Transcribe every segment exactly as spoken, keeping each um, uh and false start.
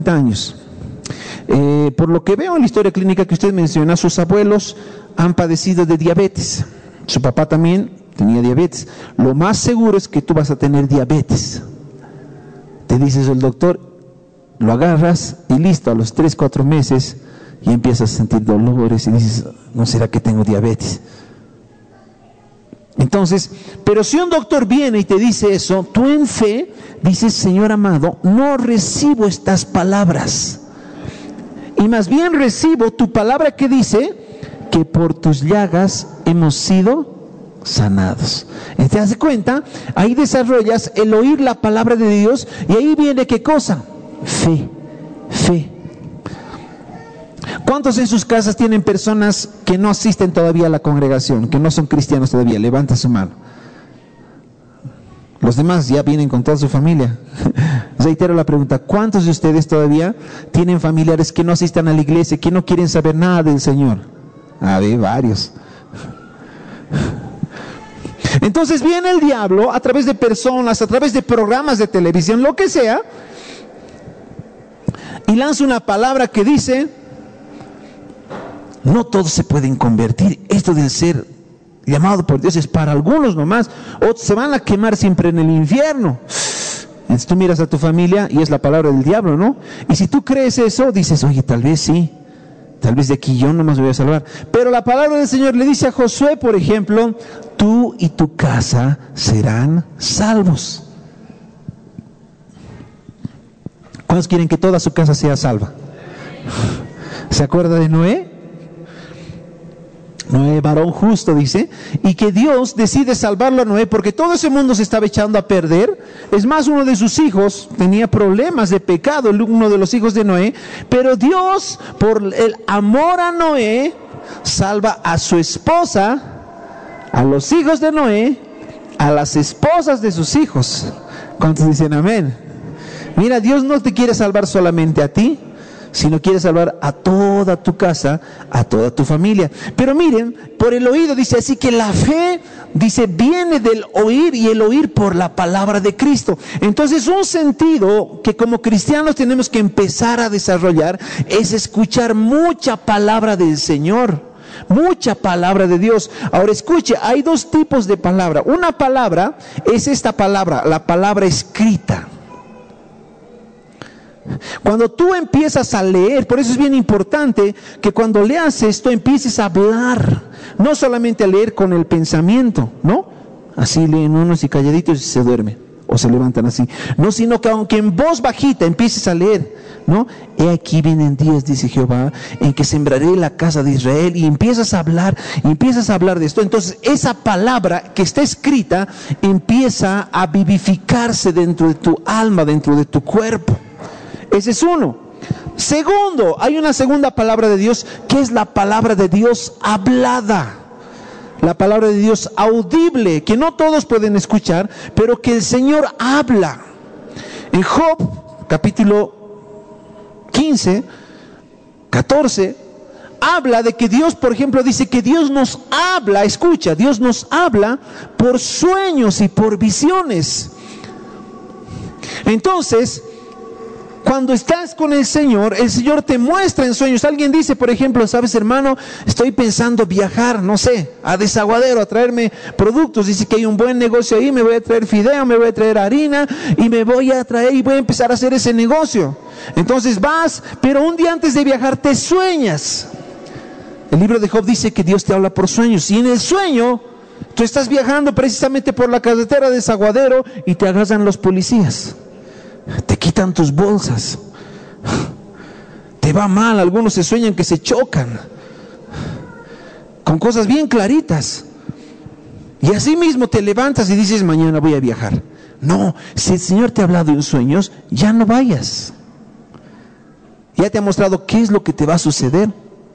noventa años. Eh, por lo que veo en la historia clínica que usted menciona, sus abuelos han padecido de diabetes. Su papá también tenía diabetes. Lo más seguro es que tú vas a tener diabetes. Te dices el doctor, lo agarras y listo, a los tres, cuatro meses y empiezas a sentir dolores y dices, ¿no será que tengo diabetes? Entonces, pero si un doctor viene y te dice eso, tú en fe dices, Señor amado, no recibo estas palabras. Y más bien recibo tu palabra que dice que por tus llagas hemos sido sanados. ¿Te das cuenta? Ahí desarrollas el oír la palabra de Dios y ahí viene ¿qué cosa? Fe, fe. ¿Cuántos en sus casas tienen personas que no asisten todavía a la congregación, que no son cristianos todavía? Levanta su mano. Los demás ya vienen con toda su familia. Reitero la pregunta, ¿cuántos de ustedes todavía tienen familiares que no asistan a la iglesia, que no quieren saber nada del Señor? Ah, de varios. Entonces viene el diablo a través de personas, a través de programas de televisión, lo que sea, y lanza una palabra que dice, no todos se pueden convertir, esto del ser llamado por Dios es para algunos nomás, otros se van a quemar siempre en el infierno. Entonces tú miras a tu familia y es la palabra del diablo, ¿no? Y si tú crees eso, dices, oye, tal vez sí, tal vez de aquí yo nomás me voy a salvar. Pero la palabra del Señor le dice a Josué, por ejemplo, tú y tu casa serán salvos. ¿Cuántos quieren que toda su casa sea salva? ¿Se acuerda de Noé? Noé, varón justo, dice, y que Dios decide salvarlo a Noé porque todo ese mundo se estaba echando a perder. Es más, uno de sus hijos tenía problemas de pecado, uno de los hijos de Noé, pero Dios, por el amor a Noé, salva a su esposa, a los hijos de Noé, a las esposas de sus hijos. ¿Cuántos dicen amén? Mira, Dios no te quiere salvar solamente a ti, sino quiere salvar a toda tu casa, a toda tu familia. Pero miren, por el oído dice, así que la fe, dice, viene del oír y el oír por la palabra de Cristo. Entonces un sentido que como cristianos tenemos que empezar a desarrollar es escuchar mucha palabra del Señor, mucha palabra de Dios. Ahora escuche, hay dos tipos de palabra. Una palabra es esta palabra, la palabra escrita. Cuando tú empiezas a leer, por eso es bien importante que cuando leas esto empieces a hablar, no solamente a leer con el pensamiento, ¿no? Así leen unos y calladitos y se duermen o se levantan así, no, sino que aunque en voz bajita empieces a leer, ¿no? He aquí vienen días, dice Jehová, en que sembraré la casa de Israel, y empiezas a hablar, y empiezas a hablar de esto. Entonces esa palabra que está escrita empieza a vivificarse dentro de tu alma, dentro de tu cuerpo. Ese es uno. Segundo, hay una segunda palabra de Dios que es la palabra de Dios hablada, la palabra de Dios audible, que no todos pueden escuchar, pero que el Señor habla. En Job, capítulo quince, catorce, habla de que Dios, por ejemplo, dice que Dios nos habla, escucha, Dios nos habla por sueños y por visiones. Entonces, cuando estás con el Señor, el Señor te muestra en sueños. Alguien dice, por ejemplo, sabes, hermano, estoy pensando viajar, no sé, a Desaguadero, a traerme productos. Dice que hay un buen negocio ahí, me voy a traer fideo, me voy a traer harina y me voy a traer y voy a empezar a hacer ese negocio. Entonces vas, pero un día antes de viajar te sueñas. El libro de Job dice que Dios te habla por sueños, y en el sueño tú estás viajando precisamente por la carretera de Desaguadero y te agarran los policías. Te quitan tus bolsas, te va mal, algunos se sueñan que se chocan, con cosas bien claritas, y así mismo te levantas y dices, mañana voy a viajar. No, si el Señor te ha hablado en sueños, ya no vayas, ya te ha mostrado qué es lo que te va a suceder.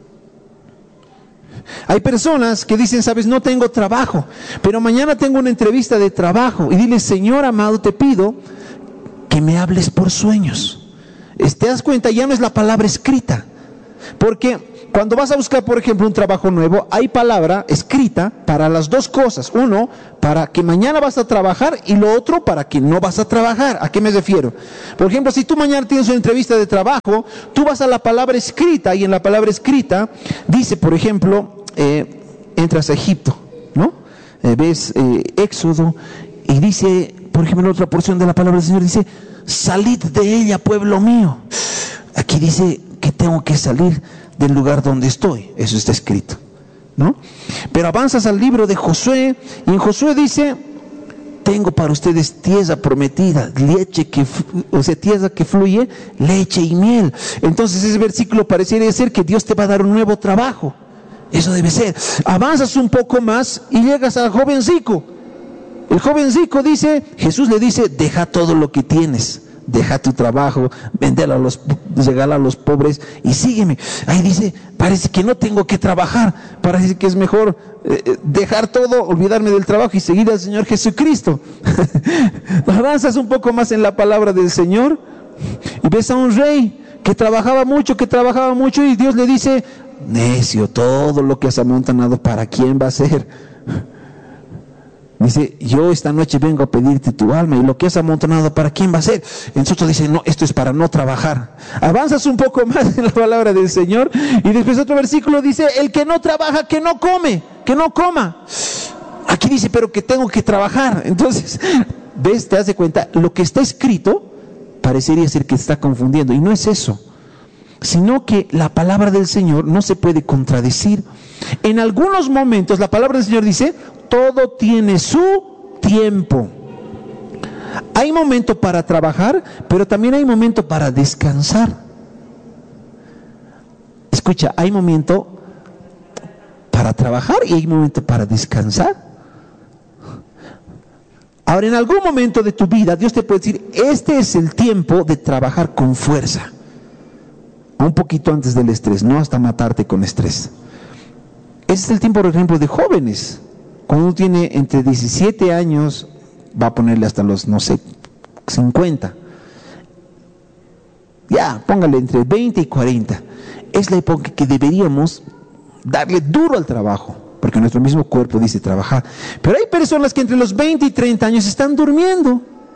Hay personas que dicen, sabes, no tengo trabajo, pero mañana tengo una entrevista de trabajo, y dile, Señor amado, te pido que me hables por sueños. ¿Te das cuenta? Ya no es la palabra escrita, porque cuando vas a buscar, por ejemplo, un trabajo nuevo, hay palabra escrita para las dos cosas. Uno, para que mañana vas a trabajar, y lo otro, para que no vas a trabajar. ¿A qué me refiero? Por ejemplo, si tú mañana tienes una entrevista de trabajo, tú vas a la palabra escrita, y en la palabra escrita dice, por ejemplo, eh, entras a Egipto, ¿no? Eh, ves eh, Éxodo, y dice, por ejemplo, en otra porción de la palabra del Señor dice, salid de ella, pueblo mío. Aquí dice que tengo que salir del lugar donde estoy. Eso está escrito, ¿no? Pero avanzas al libro de Josué, y en Josué dice, tengo para ustedes tierra prometida, leche que, o sea, tierra que fluye leche y miel. Entonces ese versículo pareciera ser que Dios te va a dar un nuevo trabajo. Eso debe ser. Avanzas un poco más y llegas al joven rico. El joven rico dice, Jesús le dice, deja todo lo que tienes, deja tu trabajo, véndelo a los, regala a los pobres y sígueme. Ahí dice, parece que no tengo que trabajar, parece que es mejor eh, dejar todo, olvidarme del trabajo y seguir al Señor Jesucristo. Avanzas un poco más en la palabra del Señor y ves a un rey que trabajaba mucho, que trabajaba mucho, y Dios le dice, necio, todo lo que has amontonado, ¿para quién va a ser? Dice, yo esta noche vengo a pedirte tu alma, y lo que has amontonado, ¿para quién va a ser? Entonces dice, no, esto es para no trabajar. Avanzas un poco más en la palabra del Señor, y después otro versículo dice, el que no trabaja, que no come, que no coma. Aquí dice, pero que tengo que trabajar. Entonces, ves, te das de cuenta, lo que está escrito parecería ser que está confundiendo, y no es eso, sino que la palabra del Señor no se puede contradecir. En algunos momentos la palabra del Señor dice, todo tiene su tiempo. Hay momento para trabajar, pero también hay momento para descansar. Escucha, hay momento para trabajar y hay momento para descansar. Ahora, en algún momento de tu vida, Dios te puede decir, este es el tiempo de trabajar con fuerza. Un poquito antes del estrés, no hasta matarte con estrés. Ese es el tiempo, por ejemplo, de jóvenes. Cuando uno tiene entre diecisiete años, va a ponerle hasta los, no sé, cincuenta. Ya, póngale entre veinte y cuarenta. Es la época que deberíamos darle duro al trabajo, porque nuestro mismo cuerpo dice trabajar. Pero hay personas que entre los veinte y treinta años están durmiendo,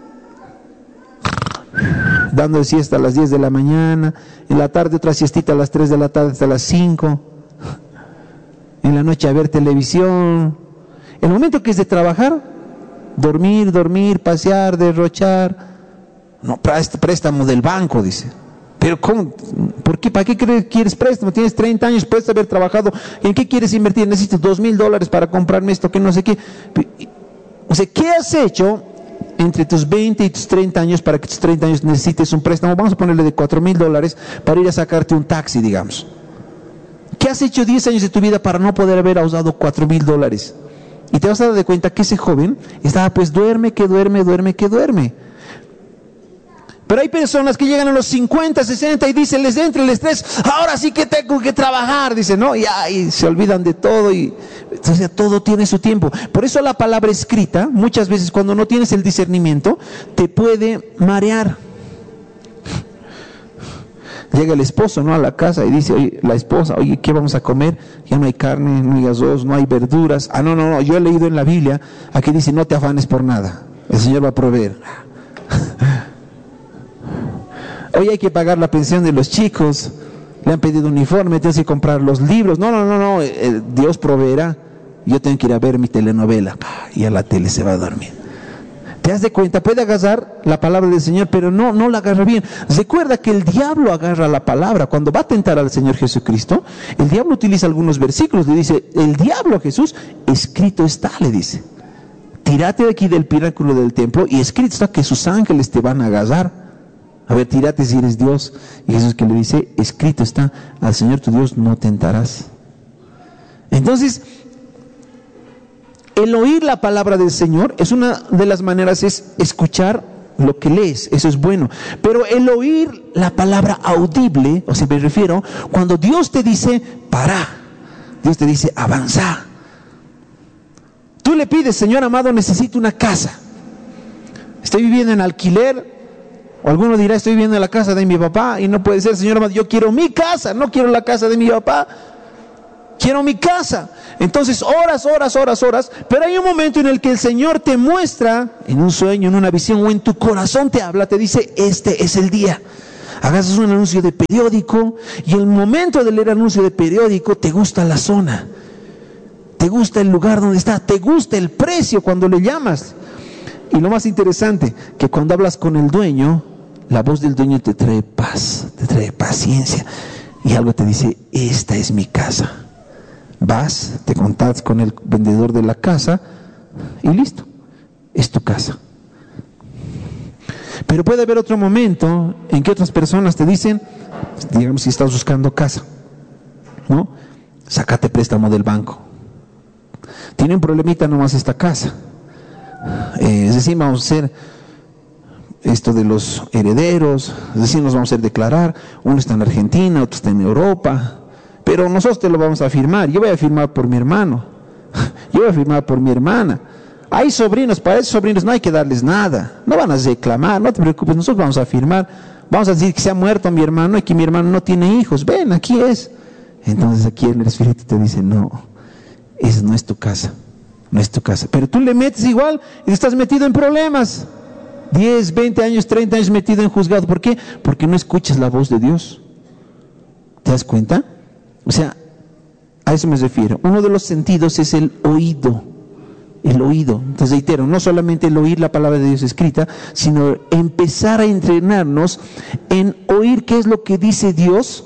dando siesta a las diez de la mañana, en la tarde otra siestita a las tres de la tarde hasta las cinco, en la noche a ver televisión. El momento que es de trabajar, dormir, dormir, pasear, derrochar. No, préstamo del banco, dice. Pero ¿cómo? ¿Por qué? ¿Para qué quieres préstamo? Tienes treinta años, puedes haber trabajado. ¿En qué quieres invertir? Necesito dos mil dólares para comprarme esto, que no sé qué. O sea, ¿qué has hecho entre tus veinte y tus treinta años para que tus treinta años necesites un préstamo? Vamos a ponerle de cuatro mil dólares para ir a sacarte un taxi, digamos. ¿Qué has hecho diez años de tu vida para no poder haber usado cuatro mil dólares? Y te vas a dar de cuenta que ese joven estaba pues duerme, que duerme, duerme, que duerme. Pero hay personas que llegan a los cincuenta, sesenta y dicen, les entra el estrés, ahora sí que tengo que trabajar, dice, ¿no? Y, y se olvidan de todo, y entonces todo tiene su tiempo. Por eso la palabra escrita, muchas veces cuando no tienes el discernimiento, te puede marear. Llega el esposo, ¿no?, a la casa y dice, oye, la esposa, oye, ¿qué vamos a comer? Ya no hay carne, no hay arroz, no hay verduras. Ah, no, no, no, yo he leído en la Biblia, aquí dice, no te afanes por nada, el Señor va a proveer. Hoy hay que pagar la pensión de los chicos, le han pedido uniforme, tienes que comprar los libros. No, no, no, no, eh, Dios proveerá. Yo tengo que ir a ver mi telenovela y a la tele se va a dormir. ¿Te das de cuenta? Puede agarrar la palabra del Señor, pero no, no la agarra bien. Recuerda que el diablo agarra la palabra. Cuando va a tentar al Señor Jesucristo, el diablo utiliza algunos versículos. Le dice, el diablo a Jesús, escrito está, le dice. Tírate de aquí del pináculo del templo y escrito está que sus ángeles te van a agarrar. A ver, tírate si eres Dios. Y Jesús que le dice, escrito está, al Señor tu Dios no tentarás. Entonces, el oír la palabra del Señor es una de las maneras, es escuchar lo que lees, eso es bueno. Pero el oír la palabra audible, o sea, me refiero, cuando Dios te dice, para, Dios te dice, avanza. Tú le pides, Señor amado, necesito una casa. Estoy viviendo en alquiler, O alguno dirá, estoy viviendo en la casa de mi papá, y no puede ser, Señor amado, yo quiero mi casa, no quiero la casa de mi papá, quiero mi casa. Entonces oras, oras, oras, oras, pero hay un momento en el que el Señor te muestra, en un sueño, en una visión, o en tu corazón te habla, te dice, este es el día. Hagas un anuncio de periódico, y el momento de leer el anuncio de periódico, te gusta la zona, te gusta el lugar donde está, te gusta el precio cuando le llamas. Y lo más interesante, que cuando hablas con el dueño, la voz del dueño te trae paz, te trae paciencia, y algo te dice, esta es mi casa. Vas, te contactas con el vendedor de la casa y listo, es tu casa. Pero puede haber otro momento en que otras personas te dicen, digamos si estás buscando casa, ¿no? Sácate préstamo del banco. Tiene un problemita nomás esta casa. Eh, es decir, vamos a hacer esto de los herederos, es decir, nos vamos a hacer declarar, uno está en Argentina, otro está en Europa, pero nosotros te lo vamos a firmar, yo voy a firmar por mi hermano, yo voy a firmar por mi hermana. Hay sobrinos, para esos sobrinos no hay que darles nada, no van a reclamar, no te preocupes, nosotros vamos a firmar, vamos a decir que se ha muerto mi hermano y que mi hermano no tiene hijos, ven, aquí es. Entonces aquí el Espíritu te dice, no, esa no es tu casa, no es tu casa, pero tú le metes igual y estás metido en problemas, diez, veinte años, treinta años metido en juzgado. ¿Por qué? Porque no escuchas la voz de Dios. ¿Te das cuenta? O sea, a eso me refiero. Uno de los sentidos es el oído, el oído. Entonces reitero, no solamente el oír la palabra de Dios escrita, sino empezar a entrenarnos en oír qué es lo que dice Dios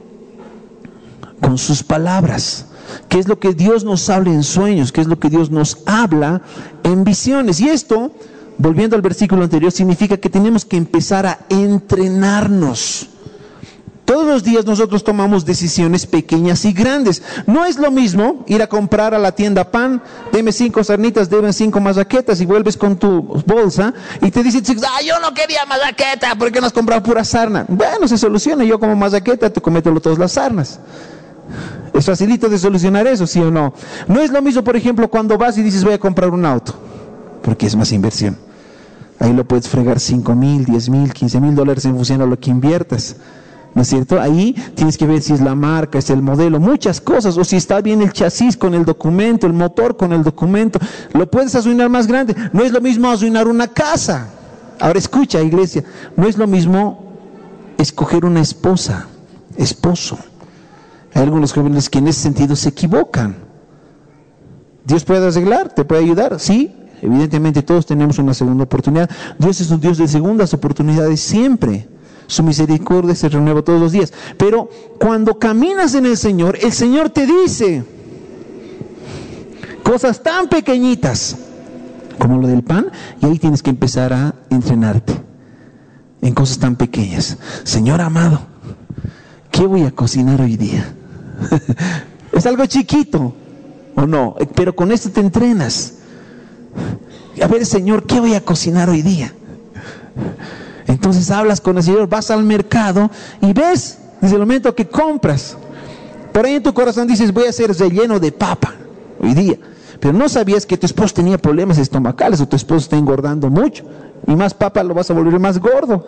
con sus palabras, qué es lo que Dios nos habla en sueños, qué es lo que Dios nos habla en visiones. Y esto, volviendo al versículo anterior, significa que tenemos que empezar a entrenarnos. Todos los días nosotros tomamos decisiones pequeñas y grandes. No es lo mismo ir a comprar a la tienda pan, deme cinco sarnitas, deme cinco mazaquetas, y vuelves con tu bolsa y te dicen, ah, yo no quería mazaqueta, ¿por qué no has comprado pura sarna? Bueno, se soluciona, yo como mazaqueta, tú comételo todas las sarnas. Es facilito de solucionar eso, ¿sí o no? No es lo mismo, por ejemplo, cuando vas y dices, voy a comprar un auto, porque es más inversión. Ahí lo puedes fregar cinco mil, diez mil, quince mil dólares en función a lo que inviertas, ¿no es cierto? Ahí tienes que ver si es la marca, es el modelo, muchas cosas, o si está bien el chasis con el documento, el motor con el documento. Lo puedes arruinar más grande. No es lo mismo arruinar una casa. Ahora escucha, iglesia, no es lo mismo escoger una esposa, esposo. Hay algunos jóvenes que en ese sentido se equivocan. Dios puede arreglar, te puede ayudar, sí. Evidentemente todos tenemos una segunda oportunidad. Dios es un Dios de segundas oportunidades siempre. Su misericordia se renueva todos los días. Pero cuando caminas en el Señor, el Señor te dice cosas tan pequeñitas como lo del pan, y ahí tienes que empezar a entrenarte en cosas tan pequeñas. Señor amado, ¿qué voy a cocinar hoy día? Es algo chiquito, ¿o no? Pero con esto te entrenas. A ver, Señor, ¿qué voy a cocinar hoy día? Entonces hablas con el Señor, vas al mercado y ves, desde el momento que compras, por ahí en tu corazón dices, voy a hacer relleno de papa hoy día. Pero no sabías que tu esposo tenía problemas estomacales, o tu esposo está engordando mucho, y más papa lo vas a volver más gordo.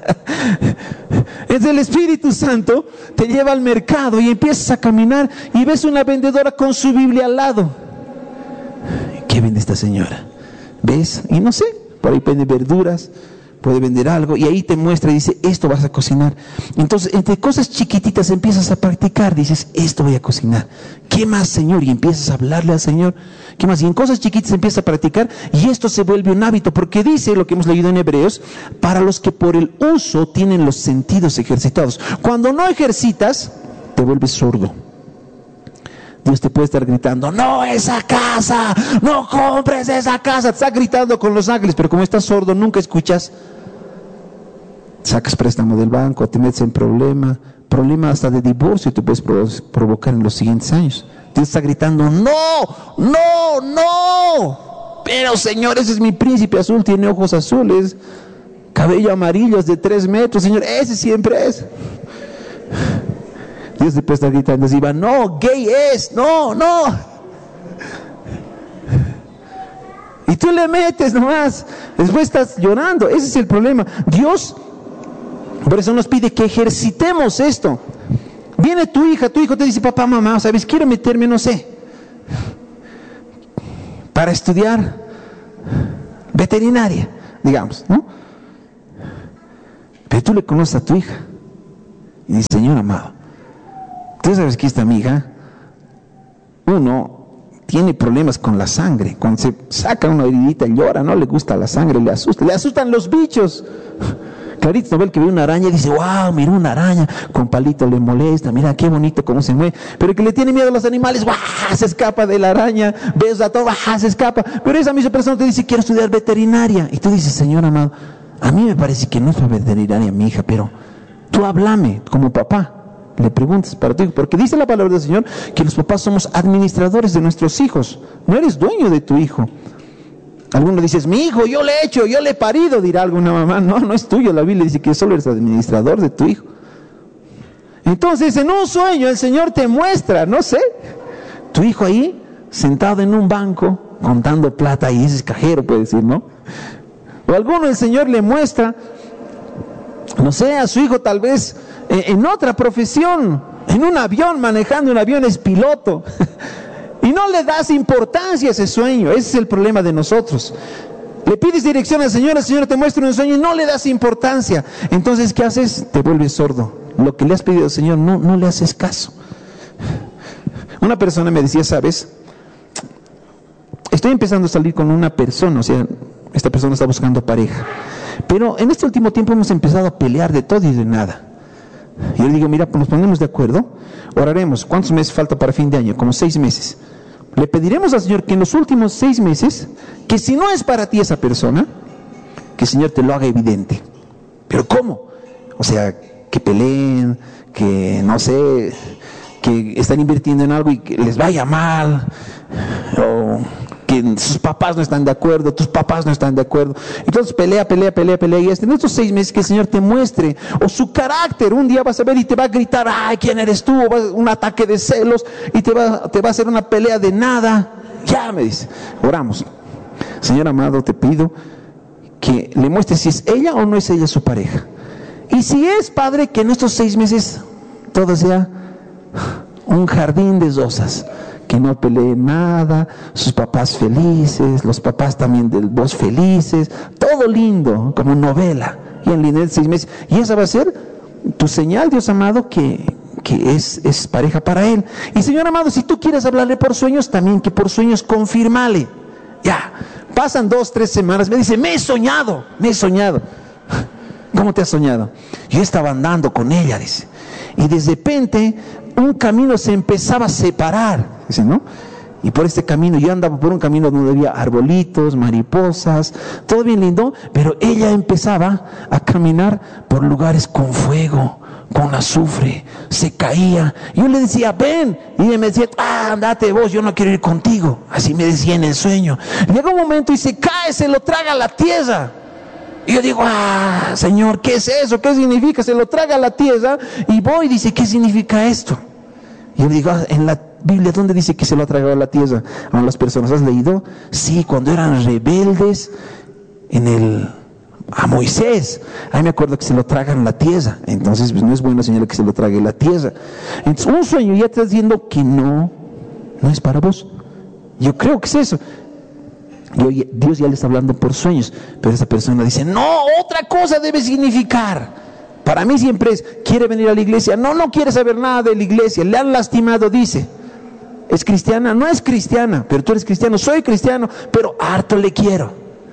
Es el Espíritu Santo te lleva al mercado y empiezas a caminar y ves una vendedora con su Biblia al lado. ¿Qué vende esta señora? ¿Ves? Y no sé, por ahí vende verduras, puede vender algo, y ahí te muestra y dice, esto vas a cocinar. Entonces, entre cosas chiquititas empiezas a practicar, dices, esto voy a cocinar. ¿Qué más, Señor? Y empiezas a hablarle al Señor. ¿Qué más? Y en cosas chiquitas empiezas a practicar, y esto se vuelve un hábito, porque dice lo que hemos leído en Hebreos, para los que por el uso tienen los sentidos ejercitados. Cuando no ejercitas, te vuelves sordo. Dios te puede estar gritando, no, esa casa, no compres esa casa. Te está gritando con los ángeles, pero como estás sordo, nunca escuchas. Sacas préstamo del banco, te metes en problema, problema hasta de divorcio te puedes provocar en los siguientes años. Dios está gritando, no, no, no. Pero Señor, ese es mi príncipe azul, tiene ojos azules, cabello amarillo, es de tres metros, Señor, ese siempre es. Dios te puede estar gritando, decía, no, gay es, no, no. Y tú le metes nomás, después estás llorando. Ese es el problema. Dios Por eso nos pide que ejercitemos esto. Viene tu hija, tu hijo te dice, papá, mamá, ¿sabes? Quiero meterme, no sé, para estudiar veterinaria, digamos, ¿no? Pero tú le conoces a tu hija y dices, Señor amado, tú sabes que esta mi hija, uno tiene problemas con la sangre. Cuando se saca una heridita llora, no le gusta la sangre, le asusta, le asustan los bichos. Clarito no ve el que ve una araña y dice, wow, mira una araña, con palito le molesta, mira qué bonito cómo se mueve. Pero el que le tiene miedo a los animales, wow, se escapa de la araña, ves a todo, wow, se escapa. Pero esa misma persona te dice, quiero estudiar veterinaria. Y tú dices, Señor amado, a mí me parece que no es para veterinaria mi hija, pero tú háblame como papá. Le preguntas para tu hijo, porque dice la palabra del Señor que los papás somos administradores de nuestros hijos. No eres dueño de tu hijo. Alguno dice, mi hijo, yo le he hecho, yo le he parido, dirá alguna mamá. No, no es tuyo. La Biblia dice que solo eres administrador de tu hijo. Entonces, en un sueño, el Señor te muestra, no sé, tu hijo ahí, sentado en un banco, contando plata, y ese es cajero, puede decir, ¿no? O alguno el Señor le muestra, no sé, a su hijo tal vez eh, en otra profesión, en un avión, manejando un avión, es piloto. Y no le das importancia a ese sueño. Ese es el problema de nosotros. Le pides dirección al Señor, el Señor te muestra un sueño y no le das importancia. Entonces, ¿qué haces? Te vuelves sordo. Lo que le has pedido al Señor, no, no le haces caso. Una persona me decía, ¿sabes? Estoy empezando a salir con una persona, o sea, esta persona está buscando pareja. Pero en este último tiempo hemos empezado a pelear de todo y de nada. Y yo le digo, mira, pues nos ponemos de acuerdo, oraremos. ¿Cuántos meses falta para fin de año? Como seis meses. Le pediremos al Señor que en los últimos seis meses, que si no es para ti esa persona, que el Señor te lo haga evidente. ¿Pero cómo? O sea, que peleen, que no sé, que están invirtiendo en algo y que les vaya mal, o que sus papás no están de acuerdo, tus papás no están de acuerdo. Entonces pelea, pelea, pelea, pelea. Y hasta en estos seis meses que el Señor te muestre, o su carácter, un día vas a ver y te va a gritar, ay, ¿quién eres tú? O vas, un ataque de celos, y te va, te va a hacer una pelea de nada. Ya, me dice, oramos. Señor amado, te pido que le muestres si es ella o no es ella su pareja. Y si es, Padre, que en estos seis meses todo sea un jardín de rosas. Que no peleen nada, sus papás felices, los papás también de vos felices, todo lindo, como novela, y en línea de seis meses. Y esa va a ser tu señal, Dios amado, que, que es, es pareja para él. Y Señor amado, si tú quieres hablarle por sueños, también que por sueños confirmale. Ya, pasan dos, tres semanas, me dice, me he soñado, me he soñado. ¿Cómo te has soñado? Yo estaba andando con ella, dice, y de repente un camino se empezaba a separar, dice, ¿no? Y por este camino, yo andaba por un camino donde había arbolitos, mariposas, todo bien lindo, pero ella empezaba a caminar por lugares con fuego, con azufre, se caía. Yo le decía, ven, y ella me decía, ah, andate vos, yo no quiero ir contigo. Así me decía en el sueño. Llega un momento y se cae, se lo traga la tierra. Y yo digo, ah, Señor, ¿qué es eso? ¿Qué significa? Se lo traga la tierra. Y voy y dice, ¿qué significa esto? Y yo digo, ah, en la Biblia, ¿dónde dice que se lo ha tragado la tierra a las personas? ¿Has leído? Sí, cuando eran rebeldes en el a Moisés. Ahí me acuerdo que se lo tragan la tierra. Entonces, pues no es buena señal que se lo trague la tierra. Entonces, un sueño ya te está diciendo que no, no es para vos. Yo creo que es eso. Yo, Dios ya le está hablando por sueños, pero esa persona dice, no, otra cosa debe significar. Para mí siempre es, quiere venir a la iglesia, no, no quiere saber nada de la iglesia, le han lastimado, dice. ¿Es cristiana? No es cristiana, pero tú eres cristiano. Soy cristiano, pero harto le quiero.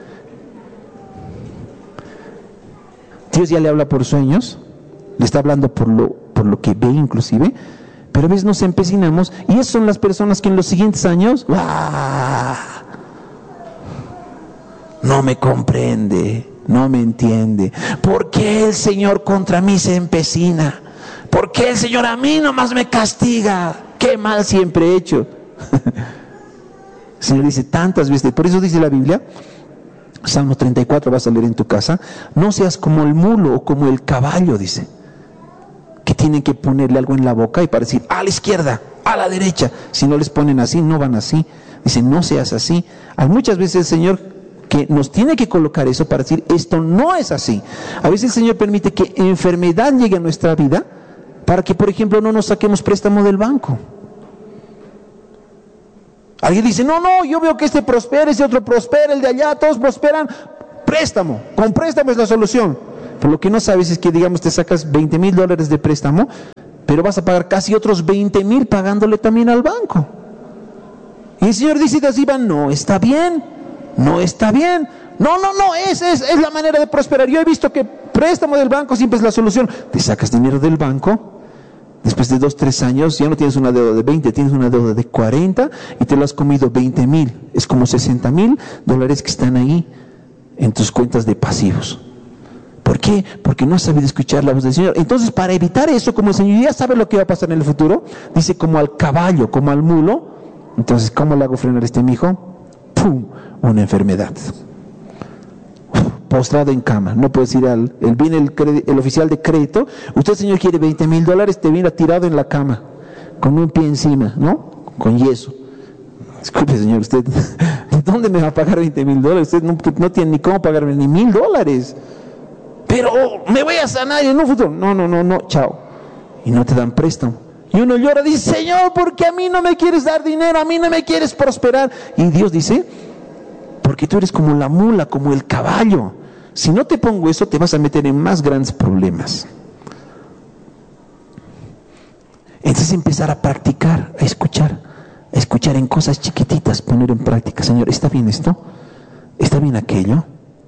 Dios ya le habla por sueños, le está hablando por lo, por lo que ve inclusive, pero a veces nos empecinamos, y esas son las personas que en los siguientes años, ¡ah!, no me comprende, no me entiende. ¿Por qué el Señor contra mí se empecina? ¿Por qué el Señor a mí nomás me castiga? ¿Qué mal siempre he hecho? El Señor dice tantas veces, por eso dice la Biblia, Salmo treinta y cuatro, vas a leer en tu casa, no seas como el mulo o como el caballo, dice, que tienen que ponerle algo en la boca y para decir, a la izquierda, a la derecha. Si no les ponen así, no van así. Dice, no seas así. Muchas veces el Señor que nos tiene que colocar eso para decir, esto no es así. A veces el Señor permite que enfermedad llegue a nuestra vida para que, por ejemplo, no nos saquemos préstamo del banco. Alguien dice, no, no, yo veo que este prospera, ese otro prospera, el de allá, todos prosperan. Préstamo, con préstamo es la solución. Pero lo que no sabes es que, digamos, te sacas veinte mil dólares de préstamo, pero vas a pagar casi otros veinte mil pagándole también al banco. Y el Señor dice, así va, no está bien, no está bien. No, no, no, es, es, es la manera de prosperar. Yo he visto que préstamo del banco siempre es la solución. Te sacas dinero del banco, después de dos, tres años, ya no tienes una deuda de veinte, tienes una deuda de cuarenta y te lo has comido veinte mil. Es como sesenta mil dólares que están ahí en tus cuentas de pasivos. ¿Por qué? Porque no has sabido escuchar la voz del Señor. Entonces, para evitar eso, como el Señor ya sabe lo que va a pasar en el futuro, dice, como al caballo, como al mulo. Entonces, ¿cómo le hago frenar a este mijo? ¡Pum! Una enfermedad. Postrado en cama, no puedes ir al, el, viene el, el oficial de crédito, usted señor quiere veinte mil dólares, te viene tirado en la cama, con un pie encima, ¿no? Con yeso. Disculpe señor, usted, ¿dónde me va a pagar veinte mil dólares? Usted no, no tiene ni cómo pagarme ni mil dólares. Pero me voy a sanar en un futuro. No, no, no, no, chao. Y no te dan préstamo. Y uno llora, dice, Señor, ¿por qué a mí no me quieres dar dinero? A mí no me quieres prosperar. Y Dios dice, porque tú eres como la mula, como el caballo. Si no te pongo eso, te vas a meter en más grandes problemas. Entonces empezar a practicar, a escuchar, a escuchar en cosas chiquititas, poner en práctica. Señor, ¿está bien esto? ¿Está bien aquello?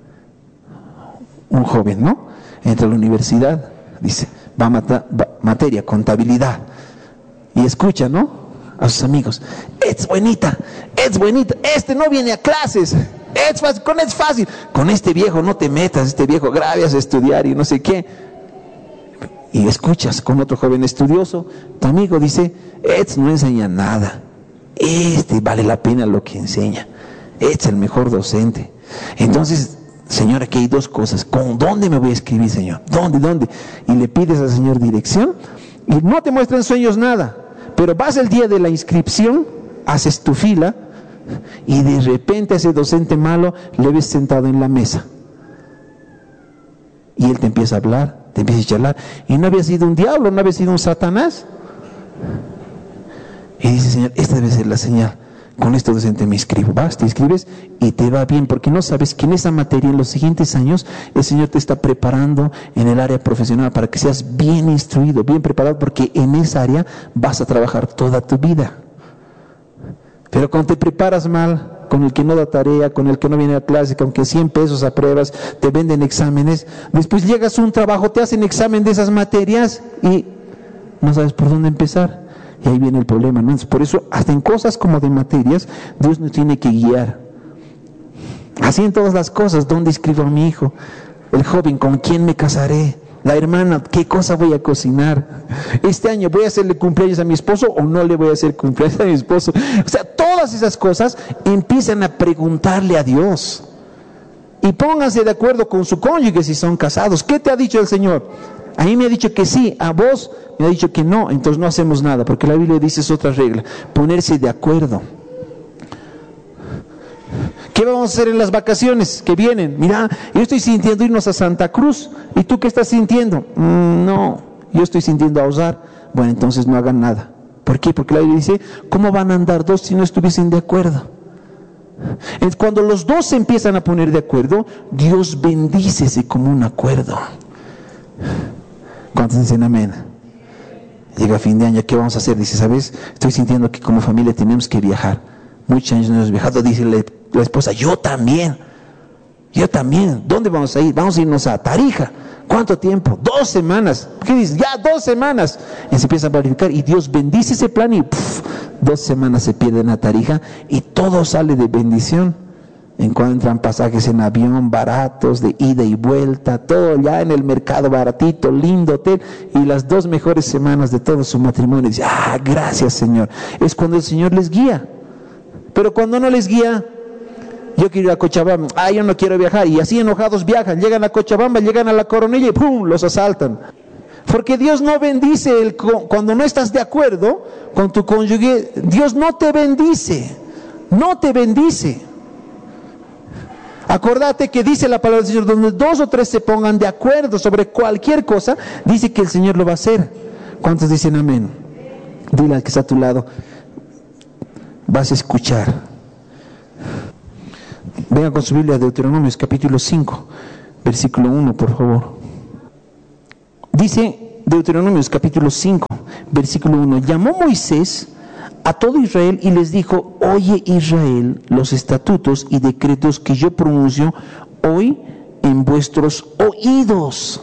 Un joven, ¿no? Entra a la universidad, dice, va a mata, va, materia, contabilidad. Y escucha, ¿no? A sus amigos, es buenita, es buenita, este no viene a clases, es fácil, con es fácil, con este viejo no te metas, este viejo grave a estudiar y no sé qué. Y escuchas con otro joven estudioso, tu amigo dice, este no enseña nada, este vale la pena lo que enseña, este es el mejor docente. Entonces, Señor, aquí hay dos cosas, ¿con dónde me voy a escribir, Señor? ¿Dónde, dónde? Y le pides al Señor dirección y no te muestran sueños nada. Pero vas el día de la inscripción, haces tu fila y de repente a ese docente malo le ves sentado en la mesa. Y él te empieza a hablar, te empieza a charlar. Y no había sido un diablo, no había sido un Satanás. Y dice, Señor, esta debe ser la señal. Con este docente me inscribo. Vas, te inscribes y te va bien, porque no sabes que en esa materia, en los siguientes años, el Señor te está preparando en el área profesional para que seas bien instruido, bien preparado, porque en esa área vas a trabajar toda tu vida. Pero cuando te preparas mal, con el que no da tarea, con el que no viene a clase, que aunque cien pesos apruebas, te venden exámenes, después llegas a un trabajo, te hacen examen de esas materias y no sabes por dónde empezar. Y ahí viene el problema, ¿no? Por eso, hasta en cosas como de materias, Dios nos tiene que guiar. Así en todas las cosas, ¿dónde inscribo a mi hijo? El joven, ¿con quién me casaré? La hermana, ¿qué cosa voy a cocinar? Este año, ¿voy a hacerle cumpleaños a mi esposo o no le voy a hacer cumpleaños a mi esposo? O sea, todas esas cosas empiezan a preguntarle a Dios. Y pónganse de acuerdo con su cónyuge si son casados. ¿Qué te ha dicho el Señor? A mí me ha dicho que sí, a vos me ha dicho que no, entonces no hacemos nada, porque la Biblia dice es otra regla, ponerse de acuerdo. ¿Qué vamos a hacer en las vacaciones que vienen? Mira, yo estoy sintiendo irnos a Santa Cruz, ¿y tú qué estás sintiendo? Mm, no, yo estoy sintiendo ahorrar. Bueno, entonces no hagan nada. ¿Por qué? Porque la Biblia dice, ¿cómo van a andar dos si no estuviesen de acuerdo? Entonces, cuando los dos se empiezan a poner de acuerdo, Dios bendice ese común acuerdo. ¿Cuántos dicen amén? Llega fin de año, ¿qué vamos a hacer? Dice, ¿sabes? Estoy sintiendo que como familia tenemos que viajar. Muchos años no hemos viajado. Dice la, la esposa, yo también. Yo también. ¿Dónde vamos a ir? Vamos a irnos a Tarija. ¿Cuánto tiempo? Dos semanas. ¿Qué dices? Ya, dos semanas. Y se empieza a planificar y Dios bendice ese plan y puf, dos semanas se pierden a Tarija y todo sale de bendición. Encuentran pasajes en avión baratos, de ida y vuelta, todo ya en el mercado baratito, lindo hotel, y las dos mejores semanas de todo su matrimonio. Dice, ah, gracias Señor. Es cuando el Señor les guía. Pero cuando no les guía, yo quiero ir a Cochabamba, ah, yo no quiero viajar, y así enojados viajan, llegan a Cochabamba, llegan a la Coronilla y ¡pum!, los asaltan. Porque Dios no bendice, el, cuando no estás de acuerdo con tu cónyuge, Dios no te bendice, no te bendice. Acordate que dice la palabra del Señor, donde dos o tres se pongan de acuerdo sobre cualquier cosa, dice que el Señor lo va a hacer. ¿Cuántos dicen amén? Dile al que está a tu lado, vas a escuchar. Venga con su Biblia a Deuteronomios capítulo cinco, versículo uno, por favor. Dice Deuteronomios capítulo cinco, versículo uno, llamó Moisés a todo Israel y les dijo, oye Israel, los estatutos y decretos que yo pronuncio hoy en vuestros oídos.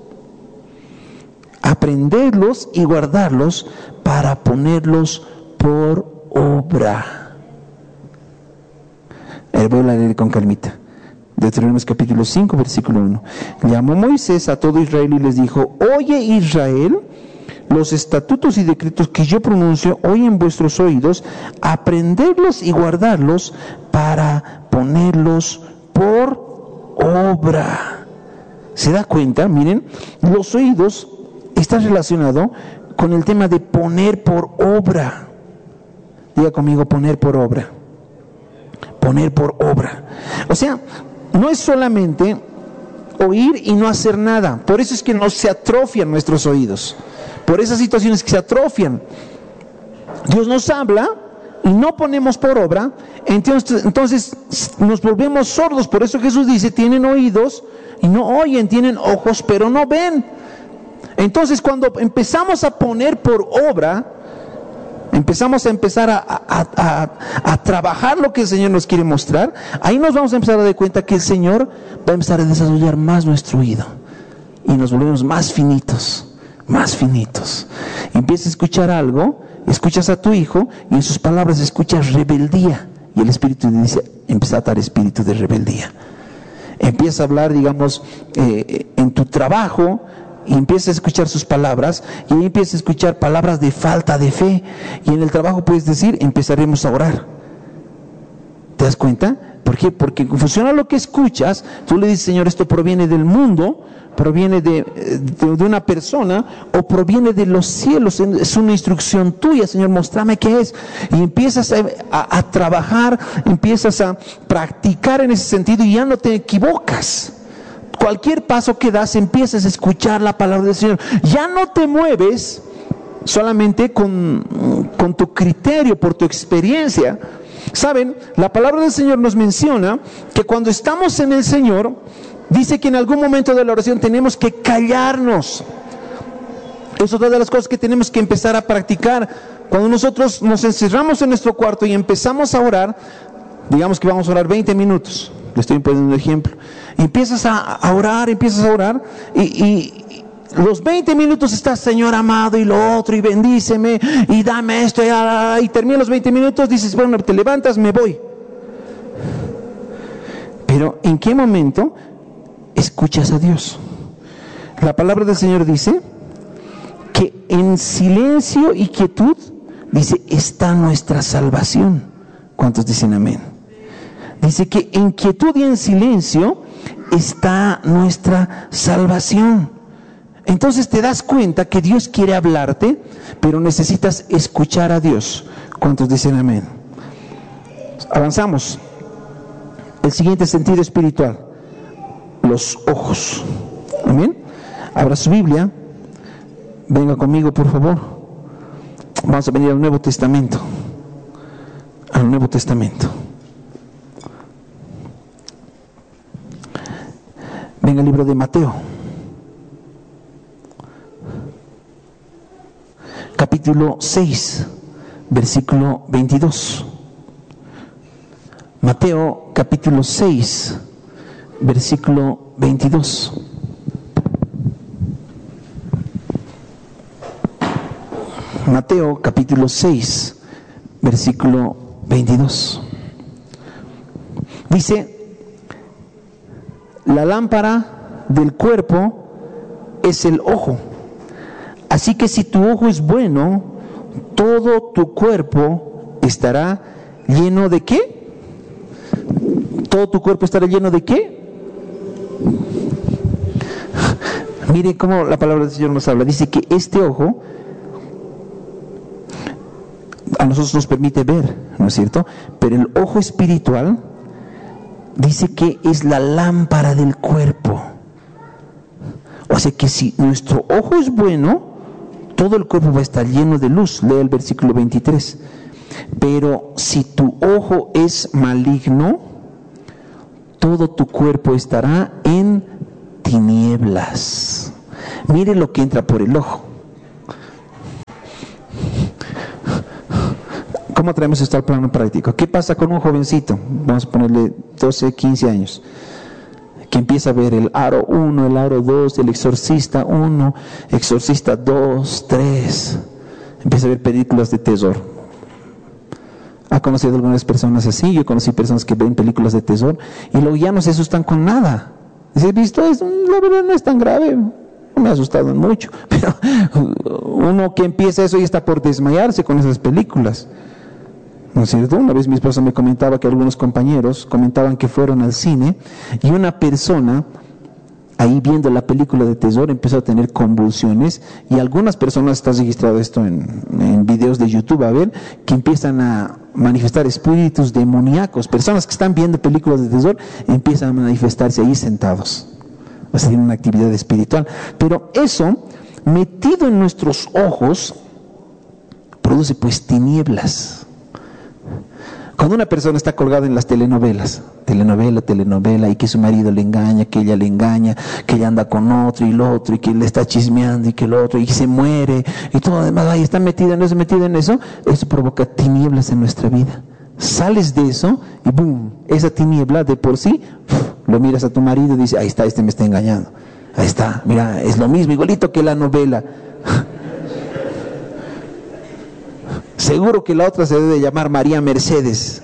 Aprendedlos y guardarlos para ponerlos por obra. Eh, voy a leer con calmita. Deuteronomios capítulo cinco, versículo uno. Llamó Moisés a todo Israel y les dijo, oye Israel, los estatutos y decretos que yo pronuncio hoy en vuestros oídos, aprendedlos y guardarlos para ponerlos por obra. ¿Se da cuenta? Miren, los oídos están relacionados con el tema de poner por obra. Diga conmigo, poner por obra. Poner por obra. O sea, no es solamente oír y no hacer nada. Por eso es que no se atrofian nuestros oídos. Por esas situaciones que se atrofian. Dios nos habla y no ponemos por obra, entonces, entonces nos volvemos sordos. Por eso Jesús dice, tienen oídos y no oyen, tienen ojos pero no ven. Entonces cuando empezamos a poner por obra, empezamos a empezar a, a, a, a trabajar lo que el Señor nos quiere mostrar, ahí nos vamos a empezar a dar cuenta que el Señor va a empezar a desarrollar más nuestro oído y nos volvemos más finitos. Más finitos. Empiezas a escuchar algo, escuchas a tu hijo y en sus palabras escuchas rebeldía y el Espíritu dice, empieza a dar espíritu de rebeldía. Empieza a hablar, digamos, eh, en tu trabajo y empiezas a escuchar sus palabras y ahí empiezas a escuchar palabras de falta de fe y en el trabajo puedes decir, empezaremos a orar. ¿Te das cuenta? ¿Por qué? Porque en función a lo que escuchas, tú le dices, Señor, esto proviene del mundo, proviene de, de, de una persona o proviene de los cielos, es una instrucción tuya, Señor, mostrame qué es. Y empiezas a, a, a trabajar, empiezas a practicar en ese sentido y ya no te equivocas. Cualquier paso que das, empiezas a escuchar la palabra del Señor. Ya no te mueves solamente con, con tu criterio, por tu experiencia. Saben, la palabra del Señor nos menciona que cuando estamos en el Señor, dice que en algún momento de la oración tenemos que callarnos. Es otra de las cosas que tenemos que empezar a practicar. Cuando nosotros nos encerramos en nuestro cuarto y empezamos a orar, digamos que vamos a orar veinte minutos, le estoy poniendo un ejemplo, y empiezas a, a orar, empiezas a orar, y, y los veinte minutos estás, Señor amado, y lo otro, y bendíceme, y dame esto, y, ah, y terminan los veinte minutos, dices, bueno, te levantas, me voy. Pero ¿en qué momento escuchas a Dios? La palabra del Señor dice que en silencio y quietud, dice, está nuestra salvación. ¿Cuántos dicen amén? Dice que en quietud y en silencio está nuestra salvación. Entonces te das cuenta que Dios quiere hablarte, pero necesitas escuchar a Dios. ¿Cuántos dicen amén? Avanzamos. El siguiente sentido espiritual, los ojos. Amén. Abra su Biblia. Venga conmigo, por favor. Vamos a venir al Nuevo Testamento. Al Nuevo Testamento. Venga al libro de Mateo. Capítulo seis, versículo veintidós. Mateo capítulo seis, versículo veintidós. Mateo capítulo seis, versículo veintidós. Dice, la lámpara del cuerpo es el ojo. Así que si tu ojo es bueno, todo tu cuerpo estará lleno de ¿qué? Todo tu cuerpo estará lleno de ¿qué? Mire cómo la palabra del Señor nos habla. Dice que este ojo a nosotros nos permite ver, ¿no es cierto? Pero el ojo espiritual dice que es la lámpara del cuerpo. O sea que si nuestro ojo es bueno, todo el cuerpo va a estar lleno de luz. Lee el versículo veintitrés. Pero si tu ojo es maligno, todo tu cuerpo estará en tinieblas. Mire lo que entra por el ojo. ¿Cómo traemos esto al plano práctico? ¿Qué pasa con un jovencito? Vamos a ponerle doce, quince años. Que empieza a ver el aro uno, el aro dos, el exorcista uno, exorcista dos, tres. Empieza a ver películas de terror. ¿Ha conocido algunas personas así? Yo conocí personas que ven películas de terror y luego ya no se asustan con nada. Dice, ¿he visto esto? La verdad no es tan grave. No me ha asustado mucho. Pero uno que empieza eso y está por desmayarse con esas películas. ¿No es cierto? Una vez mi esposa me comentaba que algunos compañeros comentaban que fueron al cine y una persona ahí viendo la película de terror empezó a tener convulsiones, y algunas personas, está registrado esto en, en videos de YouTube, a ver, que empiezan a manifestar espíritus demoníacos. Personas que están viendo películas de terror empiezan a manifestarse ahí sentados. O sea, tienen una actividad espiritual. Pero eso, metido en nuestros ojos, produce pues tinieblas. Cuando una persona está colgada en las telenovelas, telenovela, telenovela, y que su marido le engaña, que ella le engaña, que ella anda con otro y lo otro, y que le está chismeando y que el otro, y se muere, y todo lo demás, ahí está metida en eso, metida en eso, eso provoca tinieblas en nuestra vida. Sales de eso y boom, esa tiniebla de por sí, lo miras a tu marido y dices, ahí está, este me está engañando, ahí está, mira, es lo mismo, igualito que la novela. Seguro que la otra se debe llamar María Mercedes.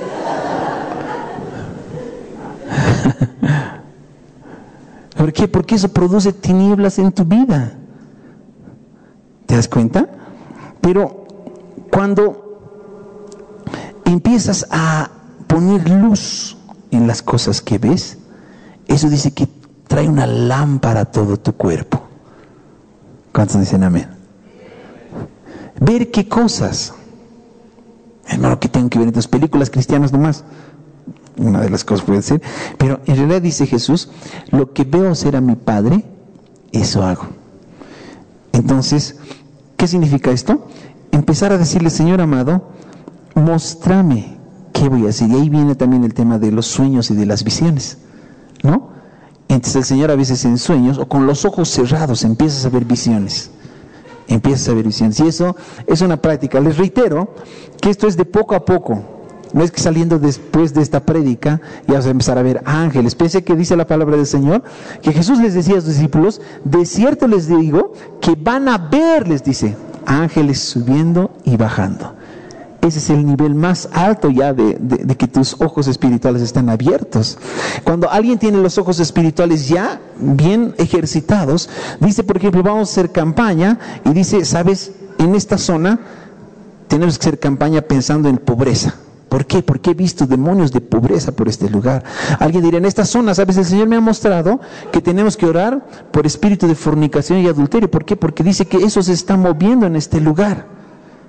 ¿Por qué? Porque eso produce tinieblas en tu vida. ¿Te das cuenta? Pero cuando empiezas a poner luz en las cosas que ves, eso dice que trae una lámpara a todo tu cuerpo. ¿Cuántos dicen amén? Ver qué cosas, hermano, que tengo que ver en tus películas cristianas nomás, una de las cosas puede ser, pero en realidad dice Jesús, lo que veo hacer a mi Padre, eso hago. Entonces, ¿qué significa esto? Empezar a decirle, Señor amado, móstrame qué voy a hacer. Y ahí viene también el tema de los sueños y de las visiones, ¿no? Entonces el Señor a veces en sueños o con los ojos cerrados empiezas a ver visiones. Empiezas a ver visiones. Y eso es una práctica. Les reitero que esto es de poco a poco. No es que saliendo después de esta prédica ya vas a empezar a ver ángeles. Pensé que dice la palabra del Señor, que Jesús les decía a sus discípulos, de cierto les digo que van a ver, les dice, ángeles subiendo y bajando. Ese es el nivel más alto ya de, de, de que tus ojos espirituales están abiertos. Cuando alguien tiene los ojos espirituales ya bien ejercitados, dice, por ejemplo, vamos a hacer campaña, y dice, sabes, en esta zona tenemos que hacer campaña pensando en pobreza. ¿Por qué? Porque he visto demonios de pobreza por este lugar. Alguien dirá, en esta zona, ¿sabes? El Señor me ha mostrado que tenemos que orar por espíritu de fornicación y adulterio. ¿Por qué? Porque dice que eso se está moviendo en este lugar.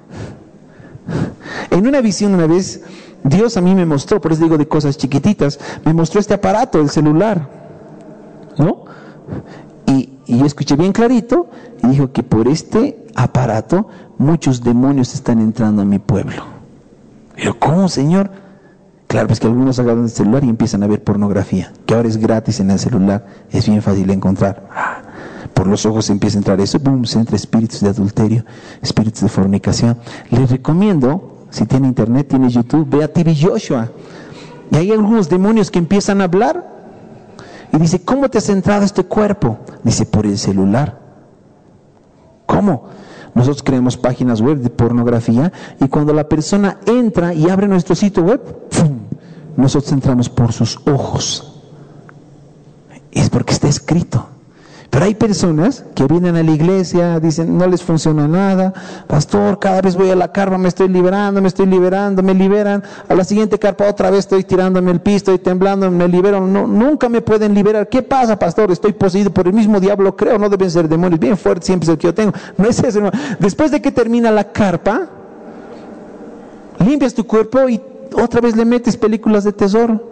En una visión una vez, Dios a mí me mostró, por eso digo de cosas chiquititas, me mostró este aparato, el celular, ¿no? Y, y yo escuché bien clarito y dijo que por este aparato muchos demonios están entrando a mi pueblo. Pero ¿cómo, Señor? Claro, pues que algunos agarran el celular y empiezan a ver pornografía, que ahora es gratis en el celular, es bien fácil de encontrar. Ah, por los ojos se empieza a entrar eso, boom, se entra espíritus de adulterio, espíritus de fornicación. Les recomiendo, si tiene internet, tiene YouTube, ve a T V Joshua. Y hay algunos demonios que empiezan a hablar y dice, ¿cómo te has entrado a este cuerpo? Dice, por el celular. ¿Cómo? Nosotros creamos páginas web de pornografía y cuando la persona entra y abre nuestro sitio web, ¡pum!, nosotros entramos por sus ojos. Es porque está escrito. Pero hay personas que vienen a la iglesia, dicen, no les funciona nada, pastor, cada vez voy a la carpa, me estoy liberando, me estoy liberando, me liberan, a la siguiente carpa otra vez estoy tirándome el piso, estoy temblando, me libero, no, nunca me pueden liberar. ¿Qué pasa, pastor? Estoy poseído por el mismo diablo, creo, no deben ser demonios, bien fuerte siempre es el que yo tengo. No es eso, hermano. Después de que termina la carpa, limpias tu cuerpo y otra vez le metes películas de terror.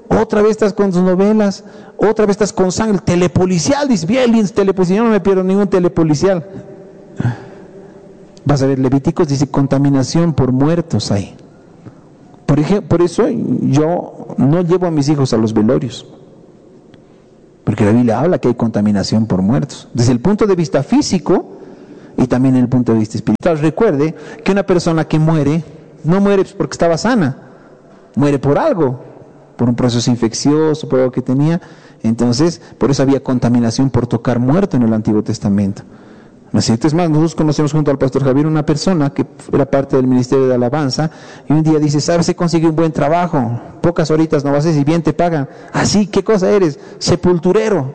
Otra vez estás con tus novelas, otra vez estás con sangre, telepolicial, dices, bien, telepolicial, yo no me pierdo ningún telepolicial. Vas a ver, Levíticos dice contaminación por muertos ahí. Por ejemplo, por eso yo no llevo a mis hijos a los velorios, porque la Biblia habla que hay contaminación por muertos, desde el punto de vista físico y también en el punto de vista espiritual. Recuerde que una persona que muere, no muere porque estaba sana, muere por algo, por un proceso infeccioso, por algo que tenía. Entonces, por eso había contaminación por tocar muerto en el Antiguo Testamento. ¿No es cierto? Es más, nosotros conocemos junto al pastor Javier una persona que era parte del ministerio de alabanza, y un día dice, ¿sabes? Se consigue un buen trabajo, pocas horitas no vas a hacer y bien te pagan. Así, ¿qué cosa eres? Sepulturero.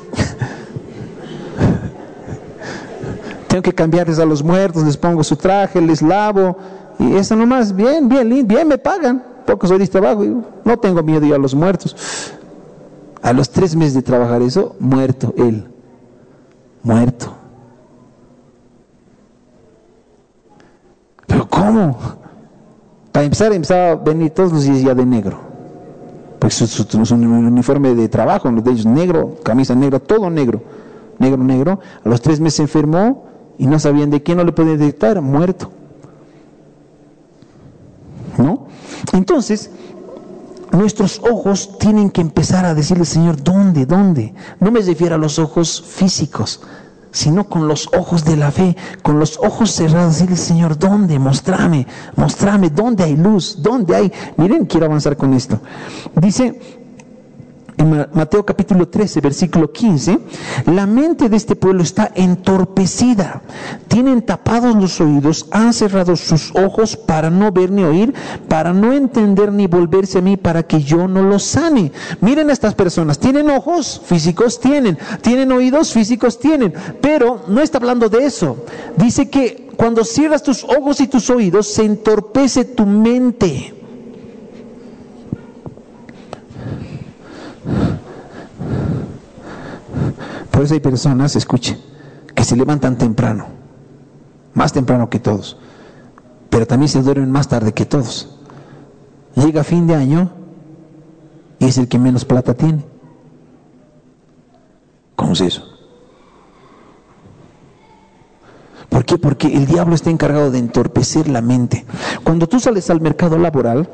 Tengo que cambiarles a los muertos, les pongo su traje, les lavo, y eso nomás, bien, bien, bien me pagan, pocas horitas de trabajo, no tengo miedo yo a los muertos. A los tres meses de trabajar eso, muerto él, muerto. ¿Pero cómo? Para empezar, empezaba a venir todos los días ya de negro, pues es un uniforme de trabajo, de ellos negro, camisa negra, todo negro, negro, negro. A los tres meses se enfermó y no sabían de qué, no le podían detectar, muerto, ¿no? Entonces, nuestros ojos tienen que empezar a decirle, Señor, ¿dónde? ¿Dónde? No me refiero a los ojos físicos, sino con los ojos de la fe, con los ojos cerrados, decirle, Señor, ¿dónde? Mostrame, mostrame, ¿dónde hay luz? ¿Dónde hay? Miren, quiero avanzar con esto. Dice en Mateo capítulo trece, versículo quince, la mente de este pueblo está entorpecida, tienen tapados los oídos, han cerrado sus ojos para no ver ni oír, para no entender ni volverse a mí, para que yo no los sane. Miren a estas personas, tienen ojos físicos, tienen, tienen oídos físicos, tienen, pero no está hablando de eso. Dice que cuando cierras tus ojos y tus oídos, se entorpece tu mente. Por eso hay personas, escuchen, que se levantan temprano, más temprano que todos, pero también se duermen más tarde que todos. Llega fin de año y es el que menos plata tiene. ¿Cómo es eso? ¿Por qué? Porque el diablo está encargado de entorpecer la mente. Cuando tú sales al mercado laboral,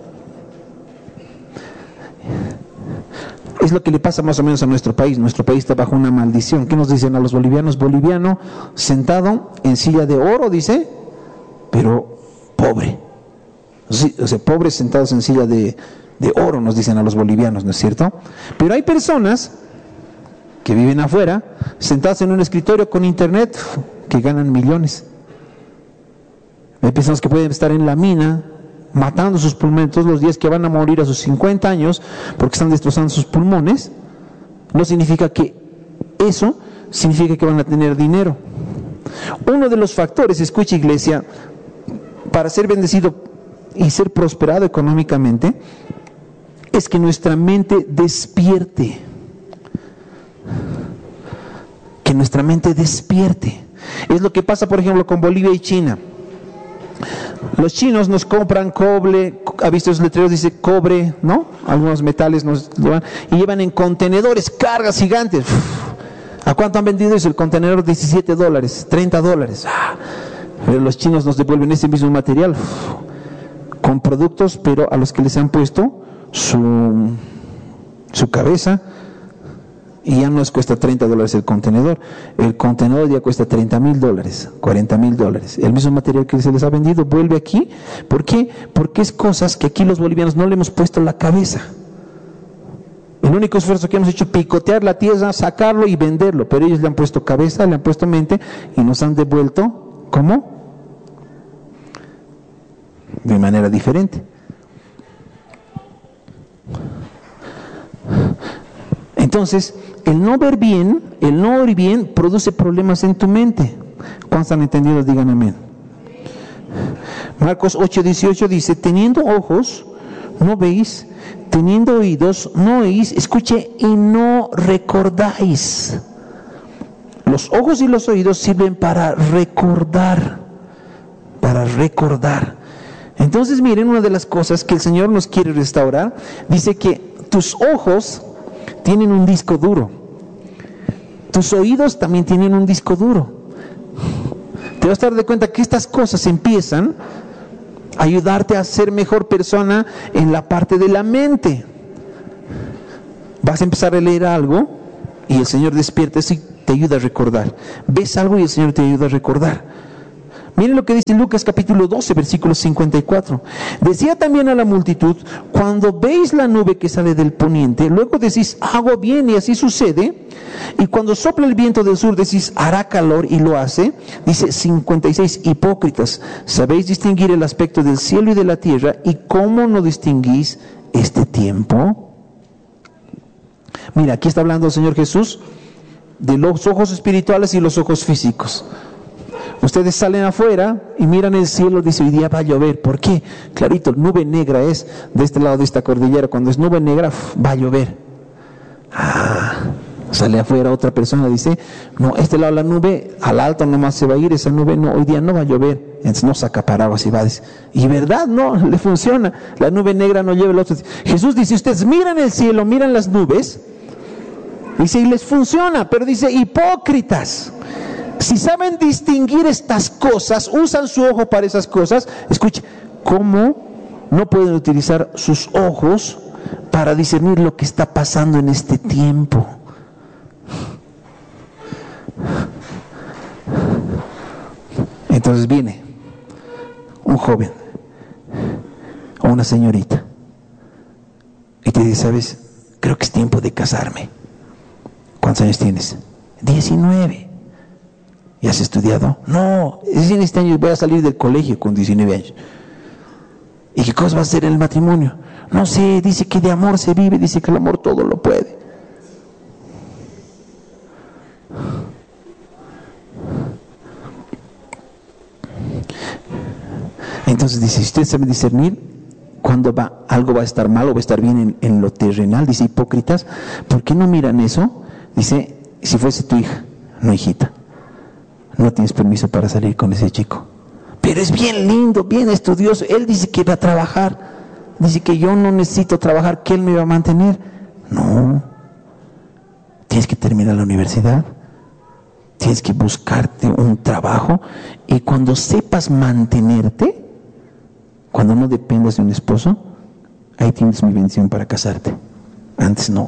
es lo que le pasa más o menos a nuestro país. Nuestro país está bajo una maldición. ¿Qué nos dicen a los bolivianos? Boliviano sentado en silla de oro, dice, pero pobre. O sea, pobres sentados en silla de, de oro, nos dicen a los bolivianos, ¿no es cierto? Pero hay personas que viven afuera, sentados en un escritorio con internet, que ganan millones. Hay personas que pueden estar en la mina, matando sus pulmones todos los días, que van a morir a sus cincuenta años porque están destrozando sus pulmones. No significa que eso significa que van a tener dinero. Uno de los factores, escucha iglesia, para ser bendecido y ser prosperado económicamente, es que nuestra mente despierte. Que nuestra mente despierte. Es lo que pasa, por ejemplo, con Bolivia y China. Los chinos nos compran cobre, ha visto esos letreros, dice cobre, ¿no? Algunos metales nos llevan y llevan en contenedores, cargas gigantes. ¿A cuánto han vendido eso? El contenedor diecisiete dólares, treinta dólares. Pero los chinos nos devuelven ese mismo material con productos, pero a los que les han puesto su, su cabeza, y ya no les cuesta treinta dólares el contenedor. El contenedor ya cuesta treinta mil dólares, cuarenta mil dólares. El mismo material que se les ha vendido vuelve aquí. ¿Por qué? Porque es cosas que aquí los bolivianos no le hemos puesto la cabeza. El único esfuerzo que hemos hecho es picotear la tierra, sacarlo y venderlo. Pero ellos le han puesto cabeza, le han puesto mente y nos han devuelto, ¿cómo? De manera diferente. Entonces, el no ver bien, el no oír bien, produce problemas en tu mente. ¿Cuántos han entendido? Digan amén. Marcos ocho dieciocho dice, teniendo ojos, no veis, teniendo oídos, no oís, escuche, y no recordáis. Los ojos y los oídos sirven para recordar, para recordar. Entonces, miren, una de las cosas que el Señor nos quiere restaurar, dice que tus ojos tienen un disco duro, tus oídos también tienen un disco duro. Te vas a dar de cuenta que estas cosas empiezan a ayudarte a ser mejor persona en la parte de la mente. Vas a empezar a leer algo y el Señor despierta eso y te ayuda a recordar. Ves algo y el Señor te ayuda a recordar. Miren lo que dice Lucas capítulo doce, versículo cincuenta y cuatro. Decía también a la multitud: cuando veis la nube que sale del poniente, luego decís, agua viene, y así sucede. Y cuando sopla el viento del sur, decís, hará calor, y lo hace. Dice cincuenta y seis, hipócritas, sabéis distinguir el aspecto del cielo y de la tierra, y cómo no distinguís este tiempo. Mira, aquí está hablando el Señor Jesús de los ojos espirituales y los ojos físicos. Ustedes salen afuera y miran el cielo, dice, hoy día va a llover. ¿Por qué? Clarito, nube negra es de este lado de esta cordillera. Cuando es nube negra, va a llover. Ah, sale afuera otra persona, dice, no, este lado de la nube, al alto nomás se va a ir, esa nube no, hoy día no va a llover. Entonces no saca paraguas y va a decir, y verdad, no, le funciona. La nube negra no lleva el otro. Jesús dice, ustedes miran el cielo, miran las nubes, dice, y les funciona, pero dice, hipócritas. Si saben distinguir estas cosas, usan su ojo para esas cosas, escuche, ¿cómo no pueden utilizar sus ojos para discernir lo que está pasando en este tiempo? Entonces viene un joven o una señorita y te dice, ¿sabes? Creo que es tiempo de casarme. ¿Cuántos años tienes? diecinueve. ¿Y has estudiado? No, es en este año voy a salir del colegio con diecinueve años. ¿Y qué cosa va a hacer en el matrimonio? No sé, dice que de amor se vive, dice que el amor todo lo puede. Entonces dice, si usted sabe discernir cuando va, algo va a estar mal o va a estar bien en, en lo terrenal, dice, hipócritas, ¿por qué no miran eso? Dice, si fuese tu hija, no hijita, no tienes permiso para salir con ese chico. Pero es bien lindo, bien estudioso. Él dice que va a trabajar. Dice que yo no necesito trabajar, que él me va a mantener. No. Tienes que terminar la universidad. Tienes que buscarte un trabajo. Y cuando sepas mantenerte, cuando no dependas de un esposo, ahí tienes mi bendición para casarte. Antes no.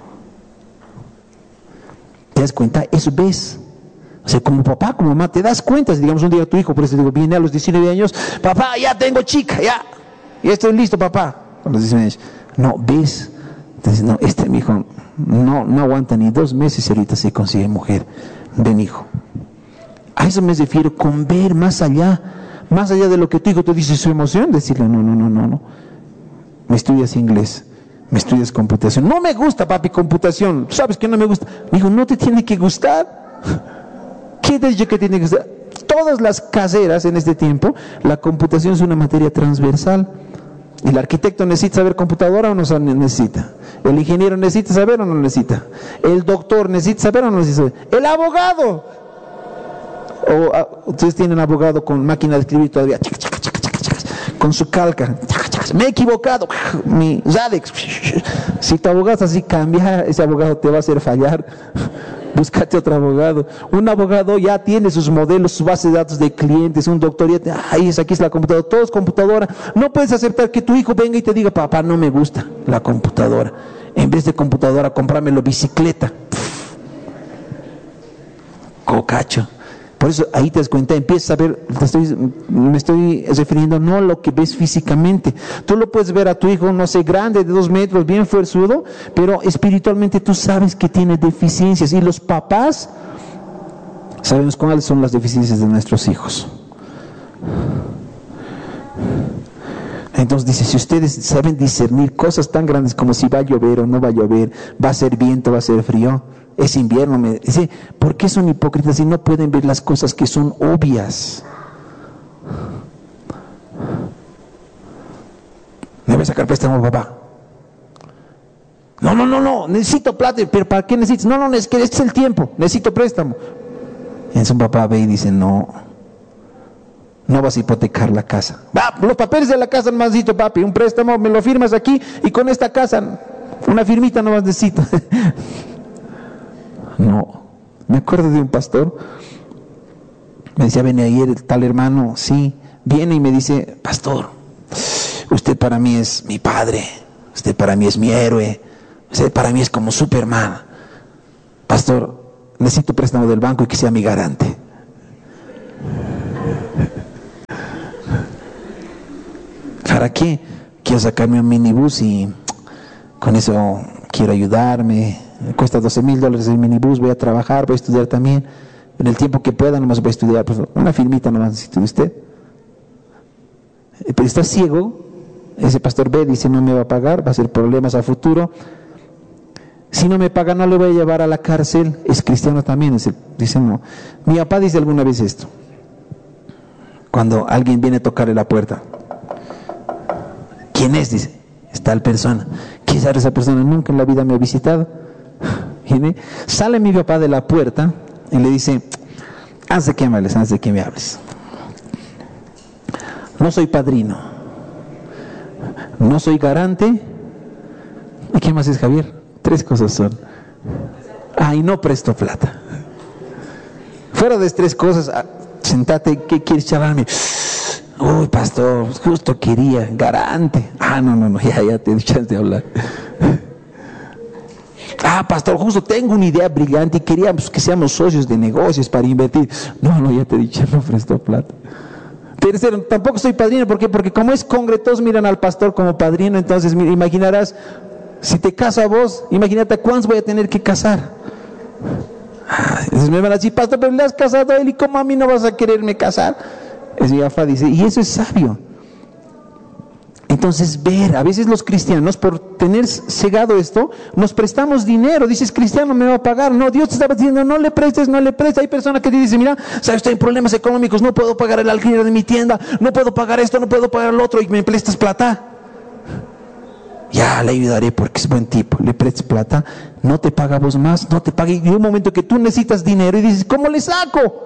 ¿Te das cuenta? Eso ves. O sea, como papá, como mamá, te das cuenta. Si digamos un día tu hijo, por eso digo, viene a los diecinueve años, papá, ya tengo chica, ya, ya estoy listo, papá. A los diecinueve años, no, ves, entonces, no, este mi hijo no, no aguanta ni dos meses y ahorita se consigue mujer. Ven, hijo. A eso me refiero con ver más allá, más allá de lo que tu hijo te dice su emoción, decirle, no, no, no, no, no. Me estudias inglés, me estudias computación. No me gusta, papi, computación. ¿Sabes que no me gusta? Me dijo, no te tiene que gustar. ¿Qué te dicho que tiene que ser? Todas las carreras en este tiempo, la computación es una materia transversal. ¿El arquitecto necesita saber computadora o no necesita? ¿El ingeniero necesita saber o no necesita? ¿El doctor necesita saber o no necesita saber? ¡El abogado! O, a, ustedes tienen abogado con máquina de escribir todavía, con su calca. Me he equivocado, mi Zadex. Si tu abogado así cambia, ese abogado te va a hacer fallar. Búscate otro abogado. Un abogado ya tiene sus modelos, su base de datos de clientes, un doctor, ya te, ay, aquí es la computadora, todo es computadora. No puedes aceptar que tu hijo venga y te diga, papá, no me gusta la computadora. En vez de computadora, cómpramelo bicicleta. Cocacho. Por eso ahí te das cuenta, empiezas a ver, te estoy, me estoy refiriendo no a lo que ves físicamente. Tú lo puedes ver a tu hijo, no sé, grande, de dos metros, bien fuerzudo, pero espiritualmente tú sabes que tiene deficiencias. Y los papás sabemos cuáles son las deficiencias de nuestros hijos. Entonces dice, si ustedes saben discernir cosas tan grandes como si va a llover o no va a llover, va a ser viento, va a ser frío, es invierno, me dice, ¿por qué son hipócritas y no pueden ver las cosas que son obvias? ¿Me voy a sacar préstamo, papá? No, no, no, no, necesito plata, pero ¿para qué necesitas? No, no, es que este es el tiempo, necesito préstamo. Y entonces un papá ve y dice, no, no vas a hipotecar la casa. Va, los papeles de la casa nomás necesito, papi, un préstamo, me lo firmas aquí y con esta casa Una firmita no más necesito. No. Me acuerdo de un pastor, me decía, ven ayer el tal hermano, sí, viene y me dice, pastor, usted para mí es mi padre, usted para mí es mi héroe, usted para mí es como Superman. Pastor, necesito préstamo del banco y que sea mi garante. ¿Para qué? Quiero sacarme un minibús y con eso quiero ayudarme. Me cuesta doce mil dólares el minibús, voy a trabajar, voy a estudiar también. En el tiempo que pueda nomás voy a estudiar. Pues una firmita nomás necesito de usted. Pero está ciego. Ese pastor ve, dice, no me va a pagar, va a ser problemas a futuro. Si no me paga, no le voy a llevar a la cárcel. Es cristiano también. Es el, dice, no. Mi papá dice alguna vez esto. Cuando alguien viene a tocarle la puerta. ¿Quién es? Dice, es tal persona. ¿Quién sabe esa persona? Nunca en la vida me ha visitado. ¿Viene? Sale mi papá de la puerta y le dice, antes de que me hables, antes de que me hables. No soy padrino. No soy garante. ¿Y qué más es, Javier? Tres cosas son. Ah, y no presto plata. Fuera de estas tres cosas, sentate, ¿qué quieres charlarme? Uy, pastor, justo quería, garante. Ah, no, no, no, ya, ya te echas de hablar. Ah, pastor, justo tengo una idea brillante y queríamos que seamos socios de negocios para invertir. No, no, ya te he dicho, no presto plata. Tercero, tampoco soy padrino. ¿Por qué? Porque como es congre, todos miran al pastor como padrino. Entonces, mira, imaginarás, si te caso a vos, imagínate a cuántos voy a tener que casar. Ah, entonces me van a decir, pastor, pero le has casado a él y ¿cómo a mí no vas a quererme casar? Es mi Jaffa dice, y eso es sabio. Entonces ver, a veces los cristianos por tener cegado esto, nos prestamos dinero, dices cristiano me va a pagar, no, Dios te estaba diciendo no le prestes, no le prestes. Hay personas que te dicen, mira, sabes, estoy en problemas económicos, no puedo pagar el alquiler de mi tienda, no puedo pagar esto, no puedo pagar lo otro y me prestas plata. Ya le ayudaré porque es buen tipo, le prestes plata, no te paga vos más, no te paga, y en un momento que tú necesitas dinero y dices, ¿cómo le saco?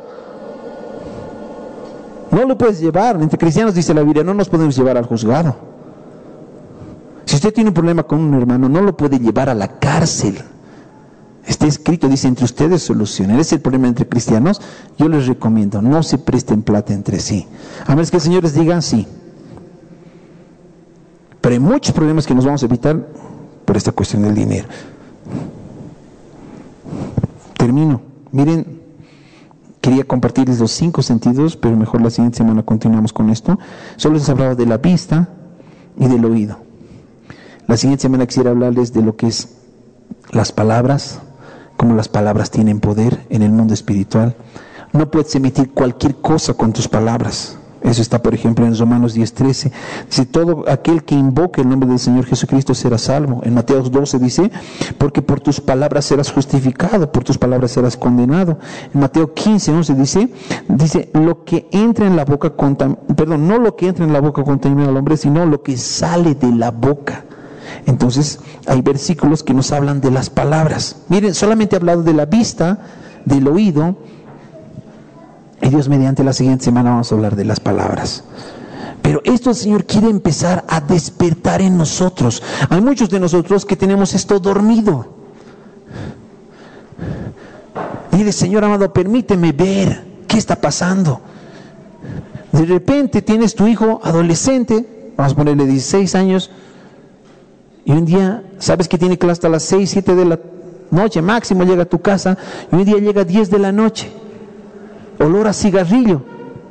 No lo puedes llevar. Entre cristianos dice la Biblia, no nos podemos llevar al juzgado. Si usted tiene un problema con un hermano, no lo puede llevar a la cárcel. Está escrito, dice, entre ustedes solucionen. Ese es el problema entre cristianos. Yo les recomiendo, no se presten plata entre sí. A menos que el Señor les diga sí. Pero hay muchos problemas que nos vamos a evitar por esta cuestión del dinero. Termino. Miren, quería compartirles los cinco sentidos, pero mejor la siguiente semana continuamos con esto. Solo les hablaba de la vista y del oído. La siguiente semana quisiera hablarles de lo que es las palabras, cómo las palabras tienen poder en el mundo espiritual. No puedes emitir cualquier cosa con tus palabras. Eso está, por ejemplo, en Romanos diez trece. Dice, todo aquel que invoque el nombre del Señor Jesucristo será salvo. En Mateo doce dice, porque por tus palabras serás justificado, por tus palabras serás condenado. En Mateo quince once dice, dice, lo que entra en la boca, contam- perdón, no lo que entra en la boca contamina al hombre, sino lo que sale de la boca. Entonces, hay versículos que nos hablan de las palabras. Miren, solamente he hablado de la vista, del oído, y Dios mediante la siguiente semana vamos a hablar de las palabras. Pero esto el Señor quiere empezar a despertar en nosotros. Hay muchos de nosotros que tenemos esto dormido. Dile, Señor amado, permíteme ver qué está pasando. De repente tienes tu hijo adolescente, vamos a ponerle dieciséis años, y un día sabes que tiene clase hasta las seis, siete de la noche, máximo llega a tu casa, y un día llega a diez de la noche. Olor a cigarrillo.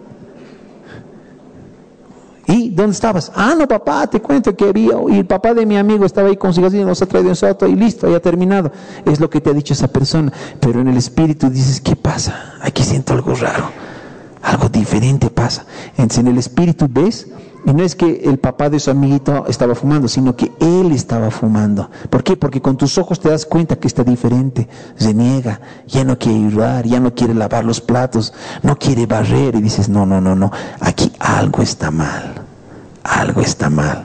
¿Y dónde estabas? Ah, no, papá, te cuento que había, y el papá de mi amigo estaba ahí con cigarrillo, nos ha traído un auto y listo, ya terminado. Es lo que te ha dicho esa persona, pero en el espíritu dices, ¿qué pasa? Aquí siento algo raro, algo diferente pasa. Entonces en el espíritu ves, y no es que el papá de su amiguito estaba fumando, sino que él estaba fumando. ¿Por qué? Porque con tus ojos te das cuenta que está diferente, se niega, ya no quiere ayudar, ya no quiere lavar los platos, no quiere barrer, y dices, no, no, no, no, aquí algo está mal, algo está mal.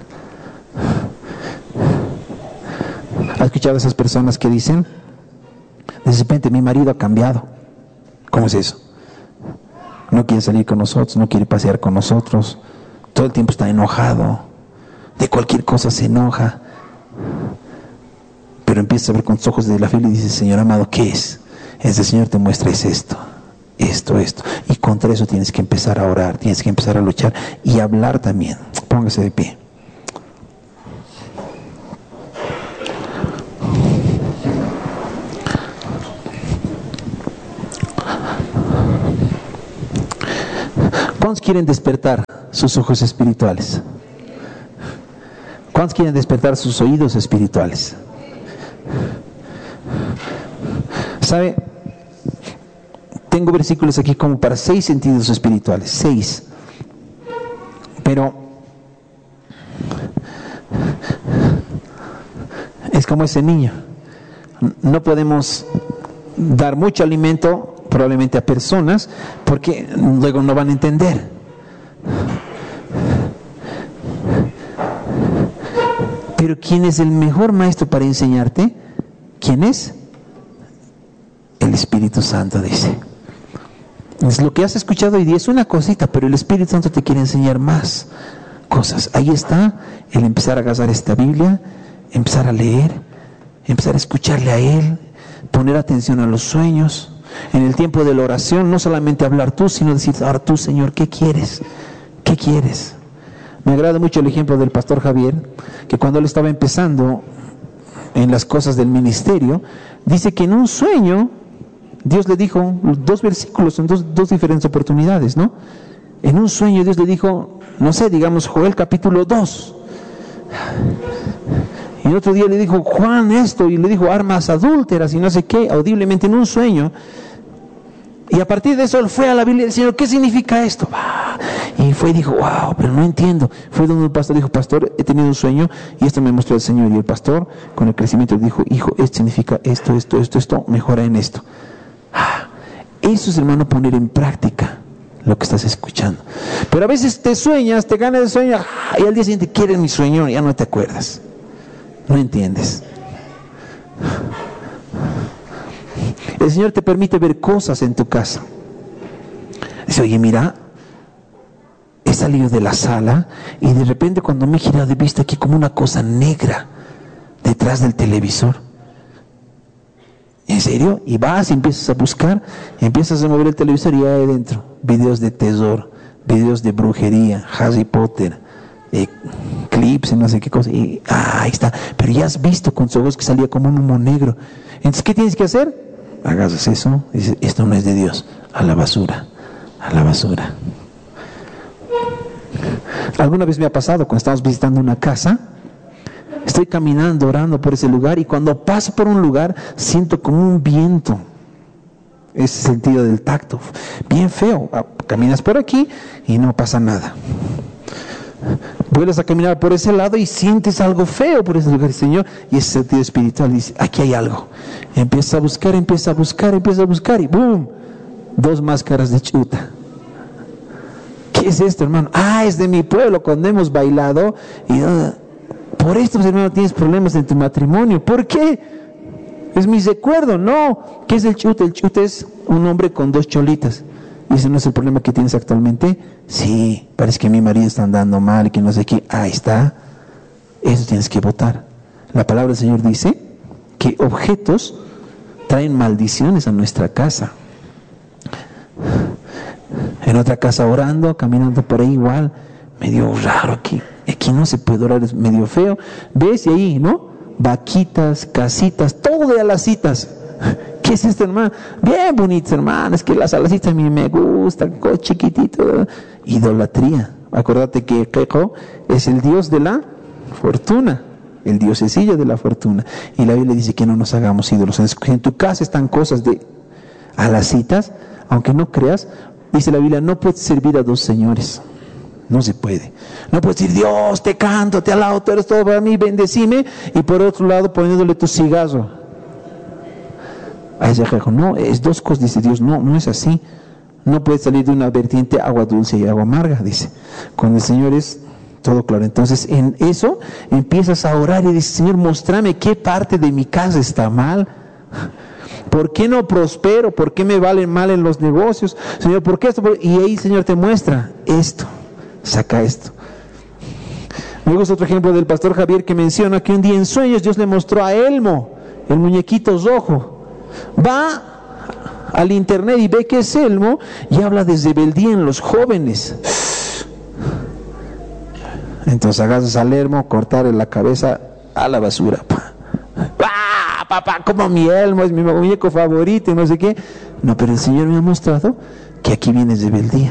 ¿Has escuchado a esas personas que dicen, de repente mi marido ha cambiado? ¿Cómo es eso? No quiere salir con nosotros, no quiere pasear con nosotros, todo el tiempo está enojado, de cualquier cosa se enoja. pero empiezas a ver con tus ojos de la fe y dices, Señor amado, ¿qué es? Este Señor te muestra es esto, esto, esto. Y contra eso tienes que empezar a orar, tienes que empezar a luchar y hablar también. Póngase de pie. ¿Cuántos quieren despertar sus ojos espirituales? ¿Cuántos quieren despertar sus oídos espirituales? ¿Sabe? Tengo versículos aquí como para seis sentidos espirituales, seis. Pero es como ese niño. No podemos dar mucho alimento probablemente a personas porque luego no van a entender. Pero ¿quién es el mejor maestro para enseñarte? ¿Quién es? El Espíritu Santo, dice. Es lo que has escuchado hoy día, es una cosita, pero el Espíritu Santo te quiere enseñar más cosas. Ahí está el empezar a agarrar esta Biblia, empezar a leer, empezar a escucharle a Él, poner atención a los sueños. En el tiempo de la oración, no solamente hablar tú, sino decir, ahora tú, Señor, ¿qué quieres? ¿Qué quieres? Me agrada mucho el ejemplo del pastor Javier, que cuando él estaba empezando en las cosas del ministerio, dice que en un sueño, Dios le dijo, dos versículos, son dos, dos diferentes oportunidades, ¿no? En un sueño Dios le dijo, no sé, digamos Joel capítulo dos. Y otro día le dijo, Juan esto, y le dijo armas adúlteras y no sé qué, audiblemente en un sueño. Y a partir de eso él fue a la Biblia y dijo, Señor, ¿qué significa esto? Y fue y dijo, wow, pero no entiendo. Fue donde el pastor dijo, pastor, he tenido un sueño y esto me mostró el Señor. Y el pastor, con el crecimiento, dijo, hijo, esto significa esto, esto, esto, esto, mejora en esto. Eso es, hermano, poner en práctica lo que estás escuchando. Pero a veces te sueñas, te ganas de sueño, y al día siguiente quieres mi sueño, ya no te acuerdas. No entiendes. El Señor te permite ver cosas en tu casa. Dice, oye, mira, he salido de la sala y de repente cuando me he girado he visto aquí como una cosa negra detrás del televisor. ¿En serio? Y vas y empiezas a buscar, empiezas a mover el televisor y hay adentro videos de terror, videos de brujería, Harry Potter, eh, clips y no sé qué cosa. Y ah, ahí está. Pero ya has visto con tus ojos que salía como un humo negro. Entonces, ¿qué tienes que hacer? Hagas eso, dices, esto no es de Dios, a la basura, a la basura. Alguna vez me ha pasado cuando estamos visitando una casa, estoy caminando, orando por ese lugar y cuando paso por un lugar siento como un viento, ese sentido del tacto, bien feo. Caminas por aquí y no pasa nada. Vuelves a caminar por ese lado y sientes algo feo por ese lugar, Señor, y ese sentido espiritual dice, aquí hay algo. Empieza a buscar, empieza a buscar, empieza a buscar y ¡boom! Dos máscaras de chuta. ¿Qué es esto, hermano? Ah, es de mi pueblo cuando hemos bailado y uh, por esto, hermano, tienes problemas en tu matrimonio. ¿Por qué? Es mi recuerdo. No. ¿Qué es el chute? El chute es un hombre con dos cholitas. ¿Y ese no es el problema que tienes actualmente? Sí, parece que mi marido está andando mal y que no sé qué. Ahí está. Eso tienes que votar. La palabra del Señor dice que objetos traen maldiciones a nuestra casa. En otra casa orando, caminando por ahí igual, medio raro aquí. Aquí no se puede orar, es medio feo. ¿Ves? Y ahí, ¿no? Vaquitas, casitas, todo de alacitas. ¿Qué es esto, hermano? Bien bonito, hermano. Es que las alacitas a mí me gustan, chiquitito. Idolatría. Acuérdate que Quejo es el dios de la fortuna, el diosesillo de la fortuna. Y la Biblia dice que no nos hagamos ídolos. En tu casa están cosas de alacitas, aunque no creas, dice la Biblia, no puedes servir a dos señores. No se puede. No puedes decir, Dios, te canto, te alabo, tú eres todo para mí, bendecime, y por otro lado poniéndole tu cigarro. A ese jejo, no, es dos cosas, dice Dios, no, no es así. No puede salir de una vertiente agua dulce y agua amarga, dice. Con el Señor es todo claro. Entonces, en eso empiezas a orar y dices, Señor, muéstrame qué parte de mi casa está mal. ¿Por qué no prospero? ¿Por qué me valen mal en los negocios? Señor, ¿por qué esto? Y ahí, Señor, te muestra esto. Saca esto. Me gusta otro ejemplo del pastor Javier que menciona que un día en sueños Dios le mostró a Elmo el muñequito rojo. Va al internet y ve que es Elmo y habla de rebeldía en los jóvenes. Entonces agarras al Elmo, cortarle la cabeza a la basura. ¡Ah, papá! Como mi Elmo es mi muñeco favorito y no sé qué. No, pero el Señor me ha mostrado que aquí viene rebeldía.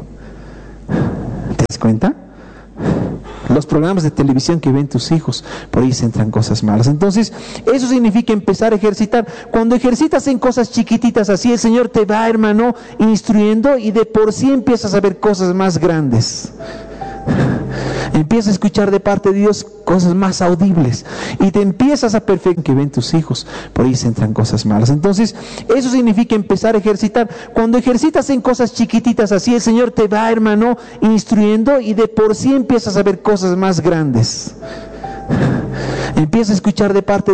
¿Te das cuenta? Los programas de televisión que ven tus hijos, por ahí se entran cosas malas. Entonces, eso significa empezar a ejercitar. Cuando ejercitas en cosas chiquititas así, el Señor te va, hermano, instruyendo y de por sí empiezas a ver cosas más grandes. Empiezas a escuchar de parte de Dios cosas más audibles y te empiezas a perfeccionar que ven tus hijos, por ahí se entran cosas malas. Entonces, eso significa empezar a ejercitar. Cuando ejercitas en cosas chiquititas así, el Señor te va, hermano, instruyendo y de por sí empiezas a ver cosas más grandes. Empiezas a escuchar de parte de